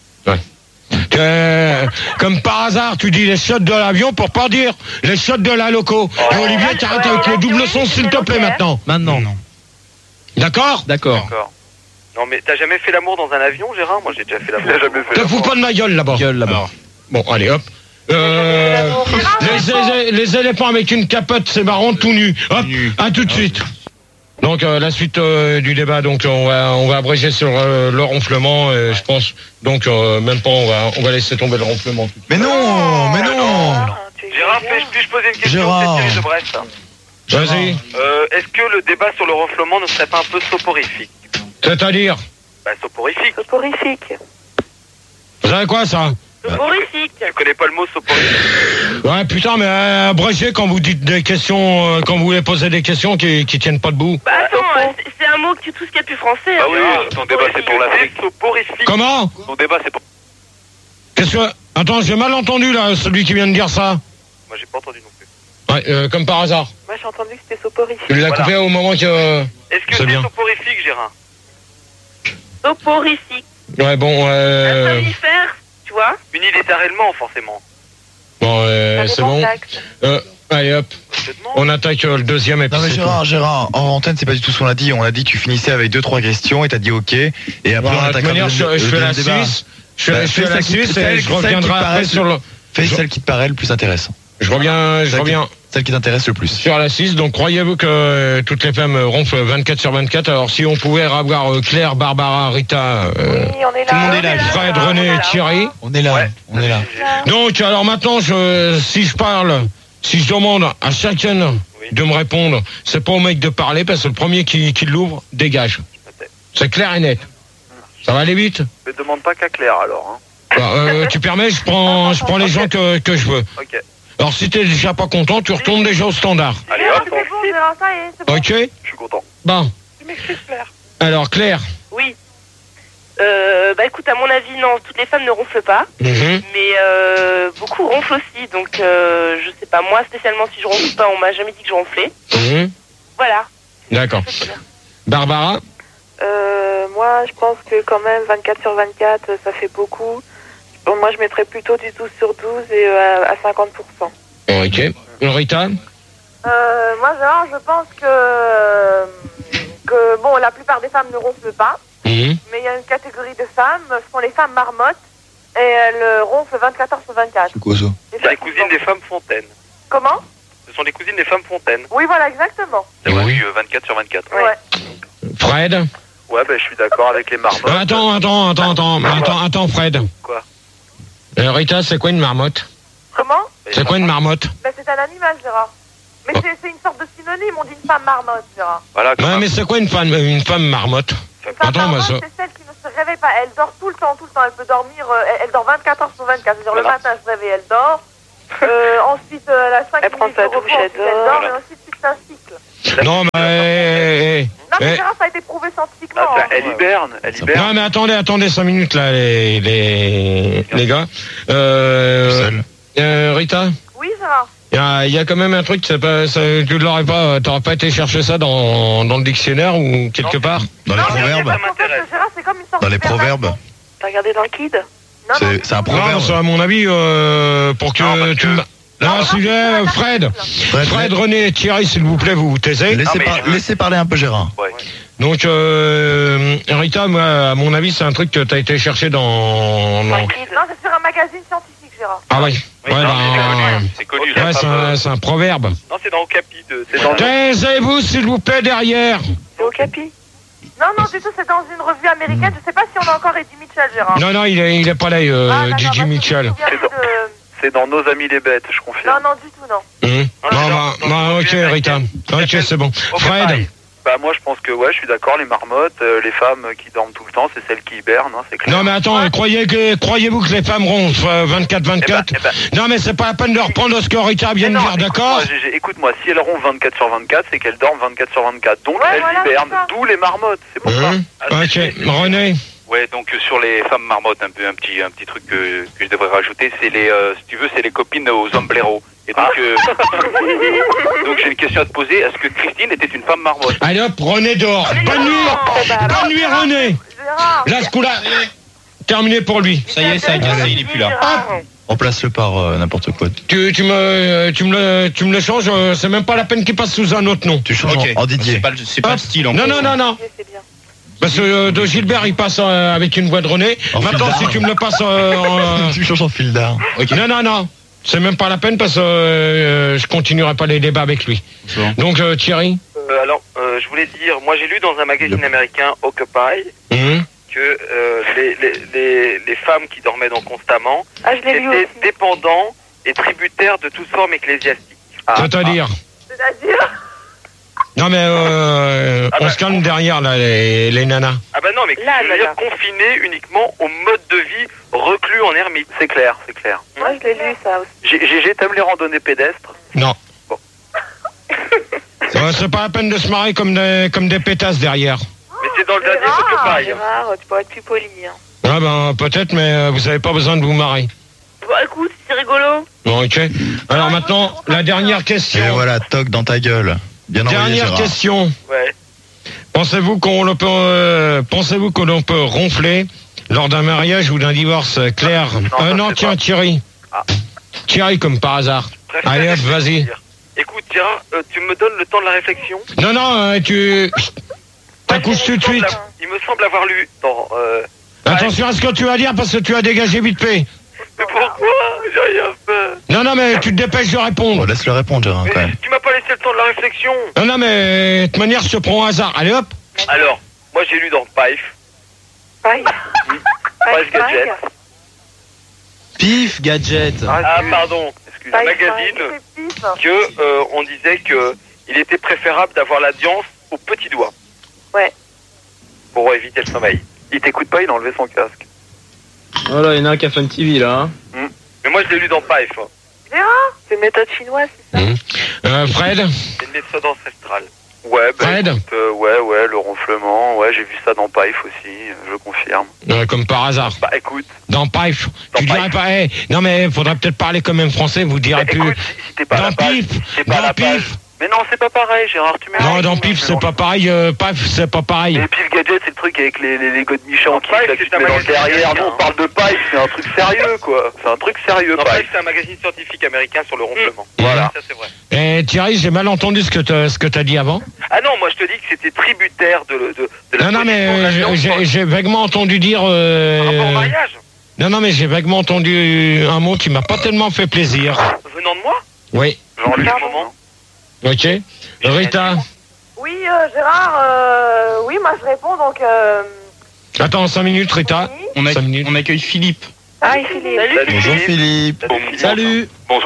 Euh, comme par hasard, tu dis les shots de l'avion pour pas dire les shots de la loco. Et Olivier, t'arrêtes avec le double son, s'il te plaît, maintenant. Maintenant. D'accord? D'accord. D'accord. Non, mais t'as jamais fait l'amour dans un avion, Gérard? Moi, j'ai déjà fait l'amour. jamais fait Te fous pas de ma gueule là-bas. Gueule là-bas. Bon, allez, hop. Euh, les, élé- les éléphants avec une capote, c'est marrant, tout nu. Hop, à tout de suite. Donc euh, la suite euh, du débat, donc on va on va abréger sur euh, le ronflement, euh, je pense. Donc euh, même pas, on va on va laisser tomber le ronflement. Mais non, mais non. Gérard, puis-je puis-je poser une question? Gérard. C'est Thierry de Brest. Vas-y. Euh, Est-ce que le débat sur le ronflement ne serait pas un peu soporifique? C'est-à-dire, Bah, soporifique. Soporifique. vous savez quoi ça? Soporifique. Tu connais pas le mot soporifique? Ouais, putain, mais euh, abrégez quand vous dites des questions, euh, quand vous voulez poser des questions qui qui tiennent pas debout. Bah attends, euh, c'est- c'est un mot que tu tout ce qu'il y a de plus français. Ah hein. oui, ton débat c'est pour l'Afrique. Soporifique. Comment? Ton débat c'est pour... Qu'est-ce que? Attends, j'ai mal entendu là, celui qui vient de dire ça. Moi, j'ai pas entendu non plus. Ouais, euh, comme par hasard. Moi, j'ai entendu que c'était soporifique. Tu l'as Voilà. coupé au moment que. euh, Est-ce que C'est c'est bien. soporifique, Gérard? Soporifique. Ouais, bon, Un euh. somnifère, tu vois. Unilatéralement, forcément. Bon, euh, Ça c'est dépend bon. de l'axe. Euh, allez hop, Je te demande. on attaque euh, le deuxième et puis Non mais c'est Gérard, Gérard, en antenne c'est pas du tout ce qu'on a dit. On a dit que tu finissais avec deux trois questions et t'as dit ok. Et après Bon, on de attaque toute manière, je, je fais la Suisse. Je fais, Bah, je fais fais la celle qui- Suisse et celle- je celle qui reviendrai paraît après sur le. Fais Je- celle qui te paraît le plus intéressant. Je reviens, je Celle qui- reviens Celle qui t'intéresse le plus. sur la Suisse. Donc croyez-vous que euh, toutes les femmes euh, ronflent vingt-quatre sur vingt-quatre? Alors si on pouvait avoir euh, Claire, Barbara, Rita, euh, Oui, on est là. tout le monde est là, Fred, on est René, là. Thierry. On est là, Ouais. on est là. Donc alors maintenant, je, si je parle, si je demande à chacun Oui. de me répondre, c'est pas au mec de parler parce que le premier qui, qui l'ouvre dégage. C'est clair et net. Ça va aller vite? Ne demande pas qu'à Claire, alors. Hein. Bah, euh, tu permets, je prends, je prends les gens que, que je veux. Ok. Alors si t'es déjà pas content, tu retournes déjà au standard. Allez, Gérard, hop, c'est bon, Gérard, ça y est, c'est bon. Ok? je suis content. Bon. Tu m'excuses, Claire. Alors Claire. Oui. Euh, bah écoute, à mon avis, non, toutes les femmes ne ronflent pas. Mhm. Mais euh, beaucoup ronflent aussi. Donc, euh, je sais pas, moi spécialement, si je ronfle pas, on m'a jamais dit que je ronflais. Mhm. Voilà. D'accord. Barbara. Euh, moi, je pense que quand même, vingt-quatre sur vingt-quatre, ça fait beaucoup. Bon, moi, je mettrais plutôt du douze sur douze et euh, à cinquante pour cent. Ok. Rita. Euh, moi, Gérard, je pense que, que, bon, la plupart des femmes ne ronflent pas. Mhm. Mais il y a une catégorie de femmes, ce sont les femmes marmottes, et elles ronflent vingt-quatre heures sur vingt-quatre. C'est quoi ça? C'est les cousines des femmes Fontaine. Comment? Ce sont les cousines des femmes Fontaine. Oui, voilà, exactement. C'est vrai, Oui. euh, vingt-quatre sur vingt-quatre. Ouais. Fred. Ouais, ben je suis d'accord avec les marmottes. Euh, attends, attends, attends, attends, attends, attends, Fred. Quoi? Euh, Rita, c'est quoi une marmotte? Comment? C'est quoi une marmotte? Ben, c'est un animal, Gérard. Mais Oh. c'est c'est une sorte de synonyme, on dit une femme marmotte, Gérard. Voilà, comme Ouais, un- mais c'est quoi une femme, une femme marmotte? Une femme Attends, moi, marmotte, ça- c'est celle qui ne se réveille pas. Elle dort tout le temps, tout le temps. Elle peut dormir, euh, elle, elle dort vingt-quatre heures sur vingt-quatre. C'est-à-dire le Voilà. matin, elle se réveille, elle dort. Euh, ensuite, euh, elle a cinq Elle prend minutes sa de repos, douche, elle ensuite elle dort. dort, Voilà. et ensuite c'est un cycle. Non, mais... eh, eh, Non, mais eh. Gérard, ça a été prouvé scientifiquement. Ah, ça, hein. elle hiberne, elle hiberne. Non, mais attendez, attendez cinq minutes, là, les, les, les gars. Euh, Seul. euh, Rita, Oui, Gérard. il y a, y a quand même un truc, c'est pas, ça, tu ne l'aurais pas, t'aurais pas été chercher ça dans, dans le dictionnaire ou quelque Non. part? Dans les Non, mais proverbes. ça en fait, m'intéresse. Gérard, c'est comme une sorte Dans de les proverbes. perversion. T'as regardé dans le Kid? Non, non, C'est- c'est un du tout. proverbe. Non, ça, à mon avis, euh, pour que Non, parce tu que- me... Non, Non, non, sujet, c'est un Fred. article. Fred, Fred, René, Thierry, s'il vous plaît, vous vous taisez. laissez, Non, mais par- je veux- laissez parler un peu Gérard. Ouais. Donc, euh, Rita, moi, à mon avis, c'est un truc que t'as été chercher dans... Dans dans- le Kid? Non, c'est sur un magazine scientifique, Gérard. Ah oui. Oui, Ouais, non, dans- c'est connu, c'est connu. la Ouais, c'est femme, un, euh, c'est un proverbe. Non, c'est dans Okapi. de- C'est dans le- Taisez-vous, s'il vous plaît, derrière. C'est au Capi? Non, non, du tout, c'est dans une revue américaine. Je sais pas si on a encore Eddie Mitchell, Gérard. Non, non, il est, il est pas là, euh, Ah, d'accord, Gigi parce que Mitchell. je me souviens C'est plus dans- de- C'est dans Nos Amis les Bêtes, je Non, confirme. non, du tout, non. Hum. Non, Bon, c'est bah, dans- bah, dans ok, le Rita. Ok, s'appelle c'est bon. Okapi. Fred. Bah moi je pense que ouais, je suis d'accord, les marmottes, euh, les femmes qui dorment tout le temps, c'est celles qui hibernent, hein, c'est clair. Non, mais attends, croyez que, croyez-vous que les femmes ronflent euh, vingt-quatre vingt-quatre? Eh ben, eh Non, mais c'est pas la peine de reprendre ce que Rita vient de non, dire, d'accord? écoute-moi, Gégé, écoute-moi, si elles ronflent vingt-quatre sur vingt-quatre, c'est qu'elles dorment vingt-quatre sur vingt-quatre. Donc Ouais, elles voilà, hibernent, c'est ça. d'où les marmottes, c'est pour ça. Hum. Ah, Ok, c'est- René. Ouais, donc euh, sur les femmes marmottes, un peu un petit un petit truc que, que je devrais rajouter, c'est les euh, si tu veux, c'est les copines aux sombreros. Et donc euh, donc j'ai une question à te poser, est-ce que Christine était une femme marmotte? Allez hop, René dehors. Bonne nuit. Bonne nuit, René. Gérard. Là, ce coup-là, terminé pour lui. Ça y est, ça a glacé, il est plus là. Gérard. Remplace-le par euh, n'importe quoi. Tu, tu me, tu me le, tu me le changes. euh, C'est même pas la peine qu'il passe sous un autre nom. Tu changes Ok. en, en Didier. C'est pas, le- c'est pas Hop. le style en Non, gros. non, non, non. C'est bien. Parce que euh, de Gilbert, il passe euh, avec une voix de René. En Maintenant, fil si d'art. tu me le passes euh, en, Tu changes en fil d'art. Non, non, non. C'est même pas la peine parce que euh, je continuerai pas les débats avec lui. Bon. Donc, euh, Thierry. Euh, alors, euh, je voulais dire, moi j'ai lu dans un magazine américain, Occupy, Hum. que euh, les, les, les, les femmes qui dormaient donc constamment Ah, je l'ai lu étaient aussi. dépendants et tributaires de toute forme ecclésiastique. Ah, C'est-à-dire. C'est-à-dire. Non, mais euh, Ah on bah. se calme derrière, là, les, les nanas. Ah bah non, mais Là, je là, veux dire là. confiné uniquement au mode de vie reclus en ermite. C'est clair, c'est clair. Moi, je l'ai lu, ça aussi. G- Gégé, t'aimes les randonnées pédestres? Non. Bon. Euh, c'est pas la peine de se marrer comme des, comme des pétasses derrière. Mais c'est dans le dernier Gérard, Occupy. hein. Gérard, tu pourrais être plus poli. Hein. Ah ben, peut-être, mais euh, vous avez pas besoin de vous marrer. Bah, écoute, c'est rigolo. Bon, ok. Alors maintenant, la dernière Et question. voilà, toc dans ta gueule. Bien envoyé, Dernière Gérard. question. Ouais. Pensez-vous qu'on le peut, euh, pensez-vous que l'on peut ronfler lors d'un mariage ou d'un divorce, euh, Claire? Non, Euh, ça, non, c'est tiens, pas. Thierry. Ah. Thierry, comme par hasard. Préfère Allez, hop, réfléchir. vas-y. Écoute, Gérard, euh, tu me donnes le temps de la réflexion? Non, non, euh, tu t'accouches tout de suite. Il me semble avoir lu dans... Euh... Attention à ce que tu vas dire parce que tu as dégagé vite fait. Mais pourquoi? J'ai rien fait. Non, non, mais tu te dépêches de Bon, répondre. laisse-le répondre, Gérard, quand Mais même. tu m'as pas laissé le temps de la réflexion. Non, non, mais de toute manière, je te prends au hasard. Allez, hop. Alors, moi j'ai lu dans Pife, Pareil. Pife Gadget. Pif, gadget. Ah, pardon, excuse, un Pife, magazine C'est pif. que euh, on disait que il était préférable d'avoir l'audience au petit doigt. Ouais. Pour éviter le sommeil. Il t'écoute pas, il a enlevé son casque. Voilà, il y en a un qui a fait un T V là. Hein. Mais moi je l'ai lu dans Pife. hein. Gérard. C'est une méthode chinoise, c'est ça? Mmh. Euh, Fred. C'est une méthode ancestrale. Ouais, bah, Fred. écoute, euh, ouais, ouais, le ronflement, ouais, j'ai vu ça dans Pife aussi, euh, je confirme. Euh, comme par hasard. Bah écoute, Dans Pif. Dans Tu dirais Pif. pas, eh, non mais faudrait peut-être parler quand même français, vous direz bah, plus. écoute, si, si t'es pas à Dans la page, Pif. t'es pas à Dans la page. Pif. Mais non, c'est pas pareil, Gérard, tu mets Non, dans Pif, c'est pas pareil. Euh, Pif, c'est pas pareil. Et Pif Gadget, c'est le truc avec les, les Lego de Michel qui, Pife, là, qui c'est te un met dans le magazine derrière. américain, Nous, on parle de Pife, c'est un truc sérieux, quoi. C'est un truc sérieux, Non, Pife. Pife, c'est un magazine scientifique américain sur le ronflement. Voilà. Ça c'est vrai. Et Thierry, j'ai mal entendu ce que t'as, ce que t'as dit avant. Ah non, moi je te dis que c'était tributaire de, le- de, de la Non, non, mais position de euh, l'avion j'ai- par j'ai j'ai vaguement entendu dire. euh, rapport au mariage. Non, non, mais j'ai vaguement entendu un mot qui m'a pas tellement fait plaisir. Venant de moi, Oui. genre lui, Pardon. moment. Ok. Rita. Oui, euh, Gérard. Euh, oui, moi je réponds donc. Euh, Attends, cinq minutes, Rita. On, a- Cinq minutes. on accueille Philippe. Ah, il Philippe. Salut, Bonjour Philippe. Salut, Philippe. Salut. Bonjour.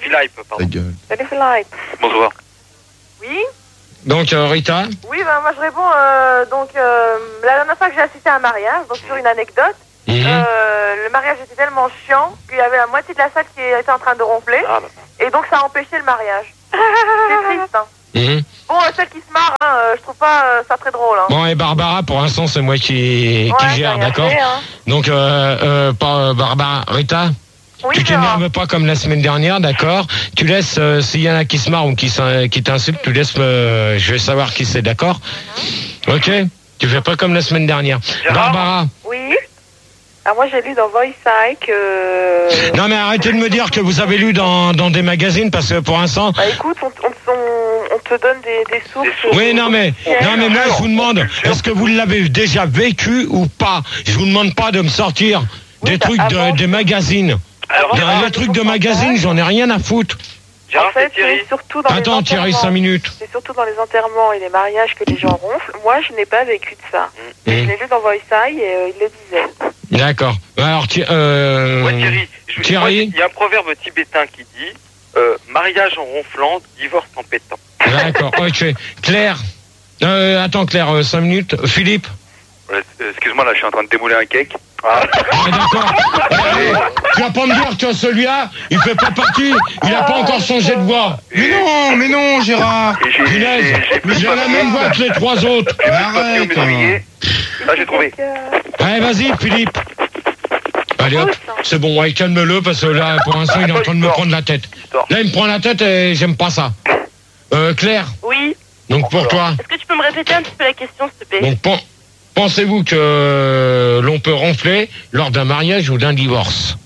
Philippe, pardon. Salut Philippe. Bonsoir. Oui. Donc, euh, Rita. Oui, ben moi je réponds. Euh, donc, euh, la dernière fois que j'ai assisté à un mariage, donc sur une anecdote, Mmh. euh, le mariage était tellement chiant qu'il y avait la moitié de la salle qui était en train de ronfler, Ah, bah. et donc ça a empêché le mariage. C'est triste. Hein. Mmh. Bon, euh, celle qui se marre, hein, euh, je trouve pas euh, ça très drôle. Hein. Bon, et Barbara, pour l'instant, c'est moi qui, Ouais, qui j'ai gère, rien d'accord fait, hein. Donc, euh, euh, pas euh, Barbara. Rita, Oui, tu Gérard. t'énerves pas comme la semaine dernière, d'accord? Tu laisses, euh, s'il y en a qui se marrent ou qui, s'in- qui t'insultent, tu laisses me... Je vais savoir qui c'est, d'accord? Ok? Tu fais pas comme la semaine dernière. Gérard Barbara. Oui. Ah, moi j'ai lu dans Voice I que... Non, mais arrêtez de me dire que vous avez lu dans, dans des magazines, parce que pour l'instant... Bah écoute, on, on, on, on te donne des, des sources... Oui, non, mais, non, mais moi, je vous demande, est-ce que vous l'avez déjà vécu ou pas? Je vous demande pas de me sortir des Oui, trucs avant- de, des magazines. Alors, Les, Gérard, les trucs de magazines, j'en ai rien à foutre. Gérard, En fait, c'est Thierry. c'est surtout dans Attends, les Thierry, enterrements. cinq minutes. C'est surtout dans les enterrements et les mariages que les gens ronflent. Moi, je n'ai pas vécu de ça. Mmh. Je l'ai lu dans Voice I et euh, il le disait. D'accord. Alors, Thi- euh, Ouais, Thierry. Je- Thierry. moi, Il y a un proverbe tibétain qui dit euh, mariage en ronflant, divorce en pétant. D'accord, ok. Claire. Euh, attends, Claire, euh, cinq minutes. Philippe. Ouais, euh, excuse-moi, là, je suis en train de démouler un cake. Ah, d'accord. Euh, tu vas pas me dire que celui-là, il fait pas partie, il a pas encore changé de voix. Mais non, mais non, Gérard. Et j'ai- Punaise, j'ai- j'ai plus de j'ai la papier. même voix que les trois autres. J'ai plus de papier Arrête, au médrier. Ah, j'ai trouvé. Allez, vas-y, Philippe. Allez, hop, c'est bon, ouais, calme-le, parce que là, pour l'instant, il est en train de me prendre la tête. Histoire. Là, il me prend la tête et j'aime pas ça. Euh, Claire, Oui. donc pour toi, Est-ce que tu peux me répéter un petit peu la question, s'il te plaît? donc pen- pensez-vous que euh, l'on peut ronfler lors d'un mariage ou d'un divorce?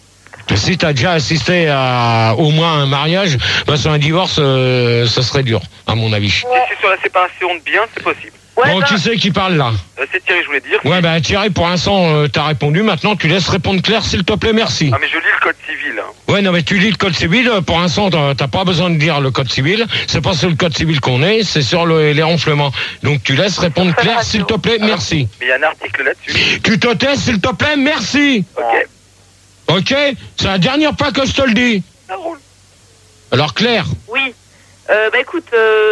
Si tu as déjà assisté à au moins un mariage, bah, sur un divorce, euh, ça serait dur, à mon avis. Si c'est sur la séparation de biens, c'est possible. Ouais, Bon, bah, qui c'est qui parle là? Euh, c'est Thierry, je voulais dire. Ouais, bah Thierry, pour l'instant, euh, t'as répondu. Maintenant, tu laisses répondre Claire, s'il te plaît, merci. Ah, mais je lis le code civil. hein. Ouais, non, mais tu lis le code civil. euh, Pour l'instant, t'as t'as pas besoin de lire le code civil. C'est pas sur le code civil qu'on est, c'est sur le- les ronflements. Donc, tu laisses répondre Claire, s'il te plaît, merci. Mais il y a un article là-dessus. Tu te tais, s'il te plaît, merci. Ok. Ok? C'est la dernière fois que je te le dis. Ça roule. Alors, Claire, Oui. Euh, bah écoute,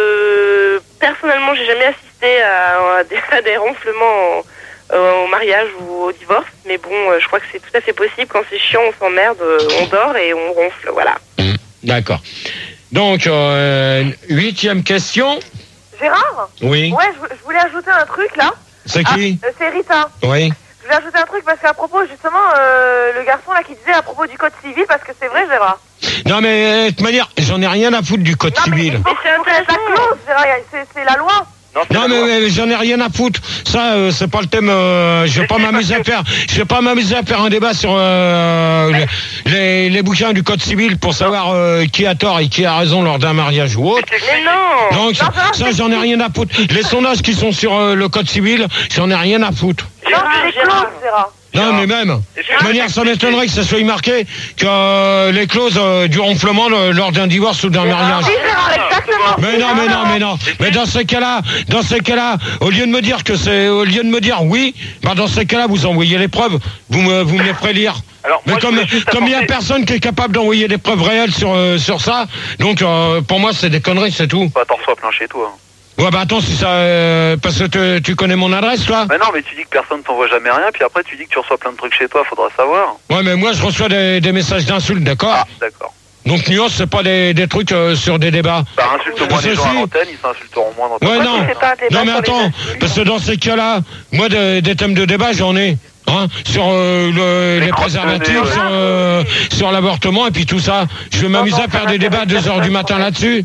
euh, personnellement, j'ai jamais assisté à, à des, à des ronflements au, euh, au mariage ou au divorce, mais bon, euh, je crois que c'est tout à fait possible. Quand c'est chiant, on s'emmerde, euh, on dort et on ronfle, voilà. Mmh, d'accord. Donc, euh, huitième question. Gérard? Oui. Ouais, je, je voulais ajouter un truc là. C'est qui? Euh, c'est Rita. Oui. Je voulais ajouter un truc parce qu'à propos, justement, euh, le garçon là qui disait à propos du code civil, parce que c'est vrai, Gérard. Non, mais euh, de toute manière, j'en ai rien à foutre du code Non, mais civil. il faut, c'est il faut connaître la clause, Gérard, c'est c'est la loi. Non, c'est Non la mais, loi. mais j'en ai rien à foutre. Ça euh, c'est pas le thème. Euh, je vais Mais pas si, m'amuser à parce que- faire. Je vais pas m'amuser à faire un débat sur euh, les, les, les bouquins du code civil pour savoir euh, qui a tort et qui a raison lors d'un mariage ou autre. Mais non. Donc ça, Non, Gérard, ça, c'est- j'en ai rien à foutre. Les sondages qui sont sur euh, le code civil, j'en ai rien à foutre. Non, c'est les clauses, Gérard. Non mais même. Et De toute manière, ça m'étonnerait que ça soit marqué que euh, les clauses euh, du ronflement le- lors d'un divorce ou d'un mariage. Oui, Gérard, exactement. Mais non, mais non, mais non. Mais dans ces cas-là, dans ces cas-là, au lieu de me dire que c'est, au lieu de me dire oui, bah dans ces cas-là, vous envoyez les preuves. Vous me, vous me les ferez lire. Alors, Mais moi, je comme, voulais juste comme il y a apporter- personne qui est capable d'envoyer des preuves réelles sur, euh, sur ça, donc euh, pour moi c'est des conneries, c'est tout. Bah, t'en reçois plein chez toi. Ouais, bah attends, si ça, euh, parce que te- tu connais mon adresse, toi. Mais non, mais tu dis que personne t'envoie jamais rien, puis après tu dis que tu reçois plein de trucs chez toi, faudra savoir. Ouais, mais moi je reçois des, des messages d'insultes, d'accord. Ah, d'accord. Donc nuance, c'est pas des, des trucs euh, sur des débats. Bah, insulte moins Parce les que gens à si- l'antenne, ils s'insulteront moins dans ta Ouais, tête. non. c'est pas un débat Non, mais sur les attends, insultes. parce que dans ces cas-là, moi, des, des thèmes de débat, j'en ai. Hein, sur euh, le- Les les crottes préservatifs, de nez, sur, euh, sur l'avortement et puis tout ça. Je vais m'amuser non, à faire ça des débats à deux heures du matin là-dessus.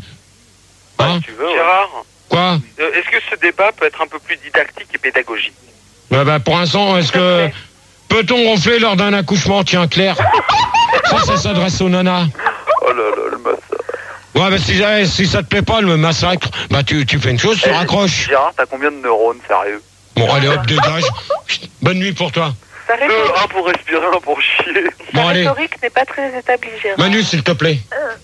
Hein, Si tu veux, ouais. Gérard, quoi euh, est-ce que ce débat peut être un peu plus didactique et pédagogique? bah, bah, pour l'instant, est-ce que peut-on ronfler lors d'un accouchement? Tiens, Claire. Ça, ça s'adresse aux nanas. Oh là là, le massacre. Ouais, bah si, ça- si ça te plaît pas, le massacre, bah tu, tu fais une chose, tu Eh, raccroches. Gérard, t'as combien de neurones, sérieux? Bon, allez hop, dégage. Chut, bonne nuit pour toi. Ta Deux, rhétorique, un pour respirer, un pour chier. Bon, ta allez. rhétorique n'est pas très établie, Gérard. Manu, s'il te plaît.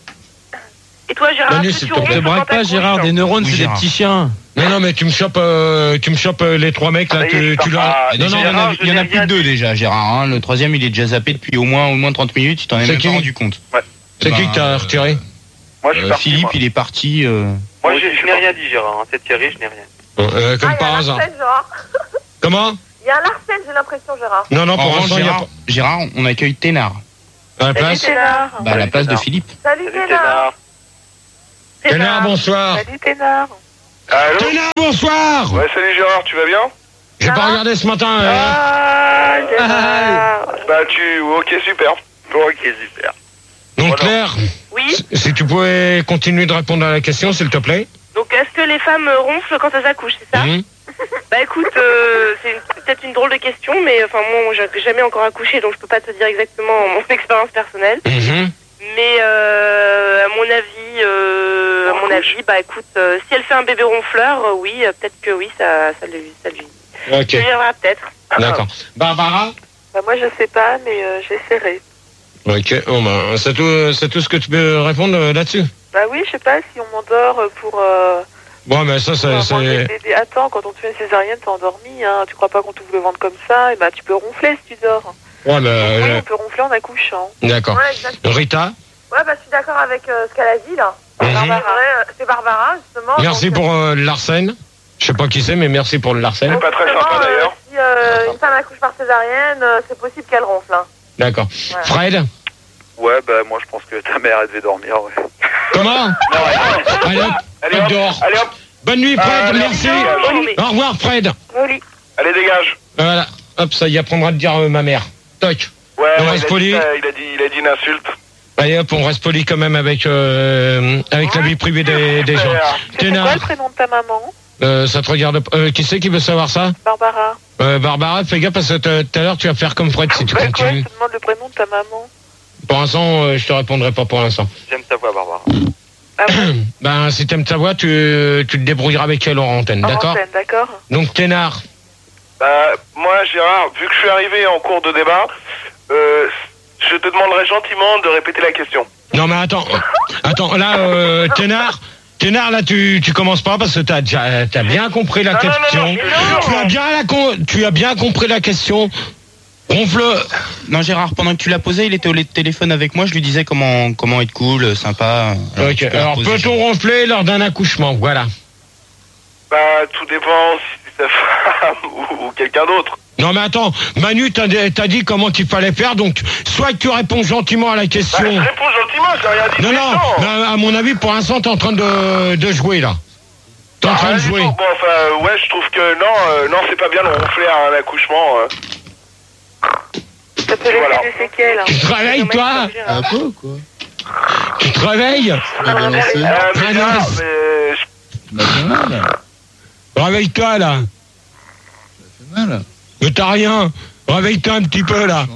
Et toi, Gérard, Manu, est-ce que s'il tu te plaît. ronfles Te braque quand pas, t'accouches? Gérard, des neurones, Oui, c'est des Gérard. petits chiens. Non, non, mais tu me chopes, euh, tu me chopes euh, les trois mecs là, Ça y est, tu, je tu pars l'as. pas. Non, non, Déjà, il y en Gérard, a, je il y en a n'ai plus rien que deux dit. déjà, Gérard. Hein. Le troisième, il est déjà zappé depuis au moins, au moins trente minutes. Tu t'en es C'est même qui pas rendu compte. C'est qui que t'as retiré? Moi, je suis Euh, parti. Philippe, moi. il est parti. euh, Moi, je, je n'ai rien dit, Gérard. Hein. C'est Thierry, je n'ai rien. Euh, Comme Ah, il y a par un hasard. Larsen, Gérard. Comment? Il y a un Larsen, j'ai l'impression, Gérard. Non, non, En pour revanche, l'instant, il y a Gérard, pas. Gérard, on accueille Thénard. À la Salut, place? Ténard. Bah, à la Salut, place de Thénard. Philippe. Salut, Salut, Ténard. Ténard. Ténard, bonsoir. Salut, Ténard. Allô? Ténard, bonsoir. Ouais, salut Gérard, tu vas bien? J'ai pas regardé ce matin. euh. Ah, Ténard. Bah, tu. Ok, super. Ok, super. Donc Voilà. Claire, Oui. si tu pouvais continuer de répondre à la question, s'il te plaît. Donc, est-ce que les femmes euh, ronflent quand elles accouchent, c'est ça? Mhm. Bah écoute, euh, c'est une- peut-être une drôle de question, mais enfin moi, j'ai jamais encore accouché, donc je peux pas te dire exactement mon expérience personnelle. Mhm. Mais euh, à mon avis, euh, à mon avis, bah écoute, euh, si elle fait un bébé ronfleur, euh, oui, euh, peut-être que oui, ça, ça lui, ça lui, Ok, ça lui viendra peut-être. d'accord. Barbara? Bah, moi, je sais pas, mais euh, j'essaierai. Ok, bon, ben, c'est tout, c'est tout ce que tu peux répondre euh, là-dessus. Bah oui, je sais pas si on m'endort pour... Euh, Bon, mais ça, pour c'est... manger le c'est- bébé. Attends, quand on te fait une césarienne, t'es endormi, hein. Tu crois pas qu'on t'ouvre le ventre comme ça? Et bah, tu peux ronfler si tu dors. Ouais, mais... Oui, euh, on peut ronfler en accouchant. D'accord. Ouais, exactement. Rita? Ouais, bah, je suis d'accord avec euh, ce qu'elle a dit, là. Mhm. Barbara, euh, c'est Barbara, justement. Merci donc, pour euh, le Larsen. Je sais pas qui c'est, mais merci pour le Larsen. donc, pas très justement, sympa, d'ailleurs. euh, si euh, une femme accouche par césarienne, euh, c'est possible qu'elle ronfle, hein. D'accord. Ouais. Fred? Ouais, bah, moi, je pense que ta mère, elle devait dormir, ouais. Comment? Allez hop, Allez, hop hop, dehors. allez, hop. Bonne nuit, Fred, Allez, merci. dégage. Au lit. Au revoir, Fred. Au lit. Allez, dégage. Voilà, hop, ça y apprendra à te dire euh, ma mère. Toc. Ouais, On ouais, reste il, a poli. dit, ça, il, a dit, il a dit une insulte. Allez hop, on reste poli quand même avec, euh, avec la vie privée des, des gens. Super. C'est quoi Ténard, le prénom de ta maman? euh, ça te regarde. Euh, qui c'est qui veut savoir ça? Barbara. euh, Barbara, fais gaffe parce que t- tout à l'heure tu vas faire comme Fred si tu Bah, quoi, continues. je te demande le prénom de ta maman. Pour l'instant, euh, je te répondrai pas pour l'instant. J'aime ta voix, Barbara. Ah bon? Ben, si t'aimes ta voix, tu, tu te débrouilleras avec elle en antenne, En d'accord? antenne, d'accord. Donc, Ténard. Bah, moi, Gérard, vu que je suis arrivé en cours de débat, euh, je te demanderai gentiment de répéter la question. Non, mais attends. Attends, là, euh, Ténard. Ténard, là, tu, tu commences pas parce que t'as, t'as, t'as bien compris la Non, non, non, question. non, je te jure, tu, as hein. bien la con- tu as bien compris la question. Ronfle. Non, Gérard, pendant que tu l'as posé, il était au téléphone avec moi. Je lui disais comment, comment être cool, sympa. Alors, Ok, tu peux la alors reposer, peut-on ronfler lors d'un accouchement? Voilà. Bah, tout dépend si c'est ta femme ou, ou quelqu'un d'autre. Non, mais attends, Manu, t'as, t'as dit comment il fallait faire, donc soit tu réponds gentiment à la Bah, question. je réponds gentiment, j'ai rien dit. Non, de non, méchant. mais à mon avis, pour l'instant, t'es en train de, de jouer, là. T'es en Ah, train de rien du jouer. tout. Bon, enfin, ouais, je trouve que non, euh, non, c'est pas bien de ronfler à un accouchement. euh. Ça peut laisser Voilà. des séquelles. Tu te réveilles, toi? Un peu, quoi. Tu te réveilles? Très bien lancé. Euh, Ah, mais non. Gérard, mais je- Ça fait mal. Réveille-toi, là. Ça fait mal. Mais t'as rien. Réveille-toi un petit peu, là.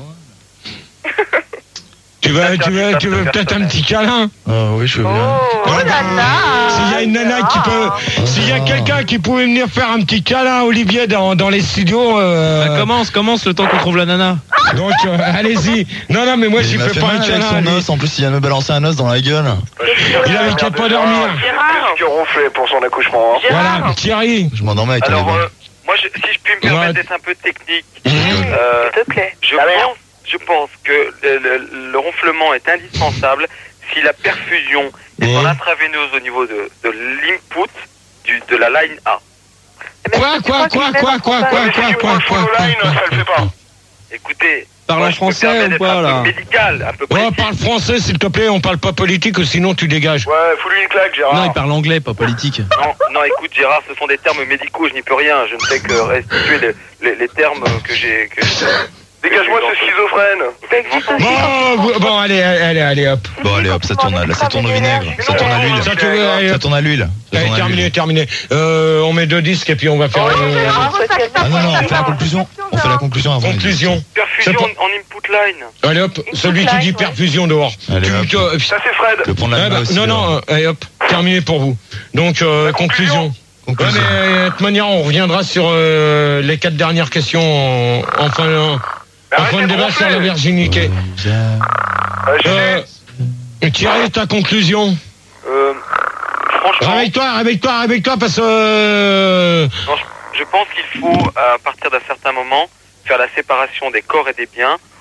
Tu veux, tu veux, tu veux peut-être un petit câlin? Ah oui, je veux bien. Oh, oh Ouais, là bah, là. S'il y a une nana qui peut, s'il y a quelqu'un qui pouvait venir faire un petit câlin à Olivier dans, dans les studios, euh, Bah, commence, commence le temps qu'on trouve la nana. donc euh, allez-y. Non, non, mais moi Mais j'y il m'a fais fait pas un mal avec câlin. son lui. os. En plus, il vient de me balancer un os dans la gueule. Il avait qu'à pas dormir. Gérard, qui ronflait pour son accouchement. hein. Voilà, Thierry. Je m'endormais avec Alors, la euh, moi, je- si je puis me permettre Ouais. d'être un peu technique, Mmh. euh, S'il te plaît. je, pense, je pense que le, le- le ronflement est indispensable si la perfusion est en Ouais. intraveineuse au niveau de, de l'input du- de la line A. Quoi, quoi, quoi, quoi, quoi, quoi, Mais si quoi, tu quoi, prends le quoi, full line, quoi, ça le fait quoi. pas. Écoutez, Parle moi, en je me français permets ou d'être pas, un là? peu médical, un peu Oh, précis. parle français, s'il te plaît, on parle pas politique, sinon tu dégages. Ouais, fous-lui une claque, Gérard. Non, il parle anglais, pas politique. Non, non, écoute, Gérard, ce sont des termes médicaux, je n'y peux rien. Je ne fais que restituer les, les, les termes que j'ai. Que... Dégage-moi ce schizophrène. Ça existe aussi. Bon, vous- bon, allez, allez, allez, hop. Bon, allez hop, ça tourne, là, ça tourne au vinaigre. Ça tourne à l'huile. Ça, tu veux, allez, Ça hop. tourne à l'huile. Ça Allez, tourne à terminé, l'huile. terminé. Euh, on met deux disques et puis on va faire euh, Ah non, non, on fait la conclusion. On fait la conclusion avant. conclusion. Perfusion C'est en input line. Allez hop, celui qui dit perfusion dehors. Allez, Tu- hop. tu- euh, Ça, c'est Fred. Le pont de la eh ben, main aussi. non, là. non, euh, allez hop, terminé pour vous. Donc, euh, La conclusion. conclusion. Ouais, mais euh, de toute manière, on reviendra sur euh, les quatre dernières questions en, en fin, en, en Arrêtez fin de de débat ronfler. sur la virginité. Euh, Gigi, Euh, Thierry, ta conclusion. euh, franchement, Réveille-toi, réveille-toi, réveille-toi parce que... euh, non, je, je pense qu'il faut, à partir d'un certain moment, faire la séparation des corps et des biens,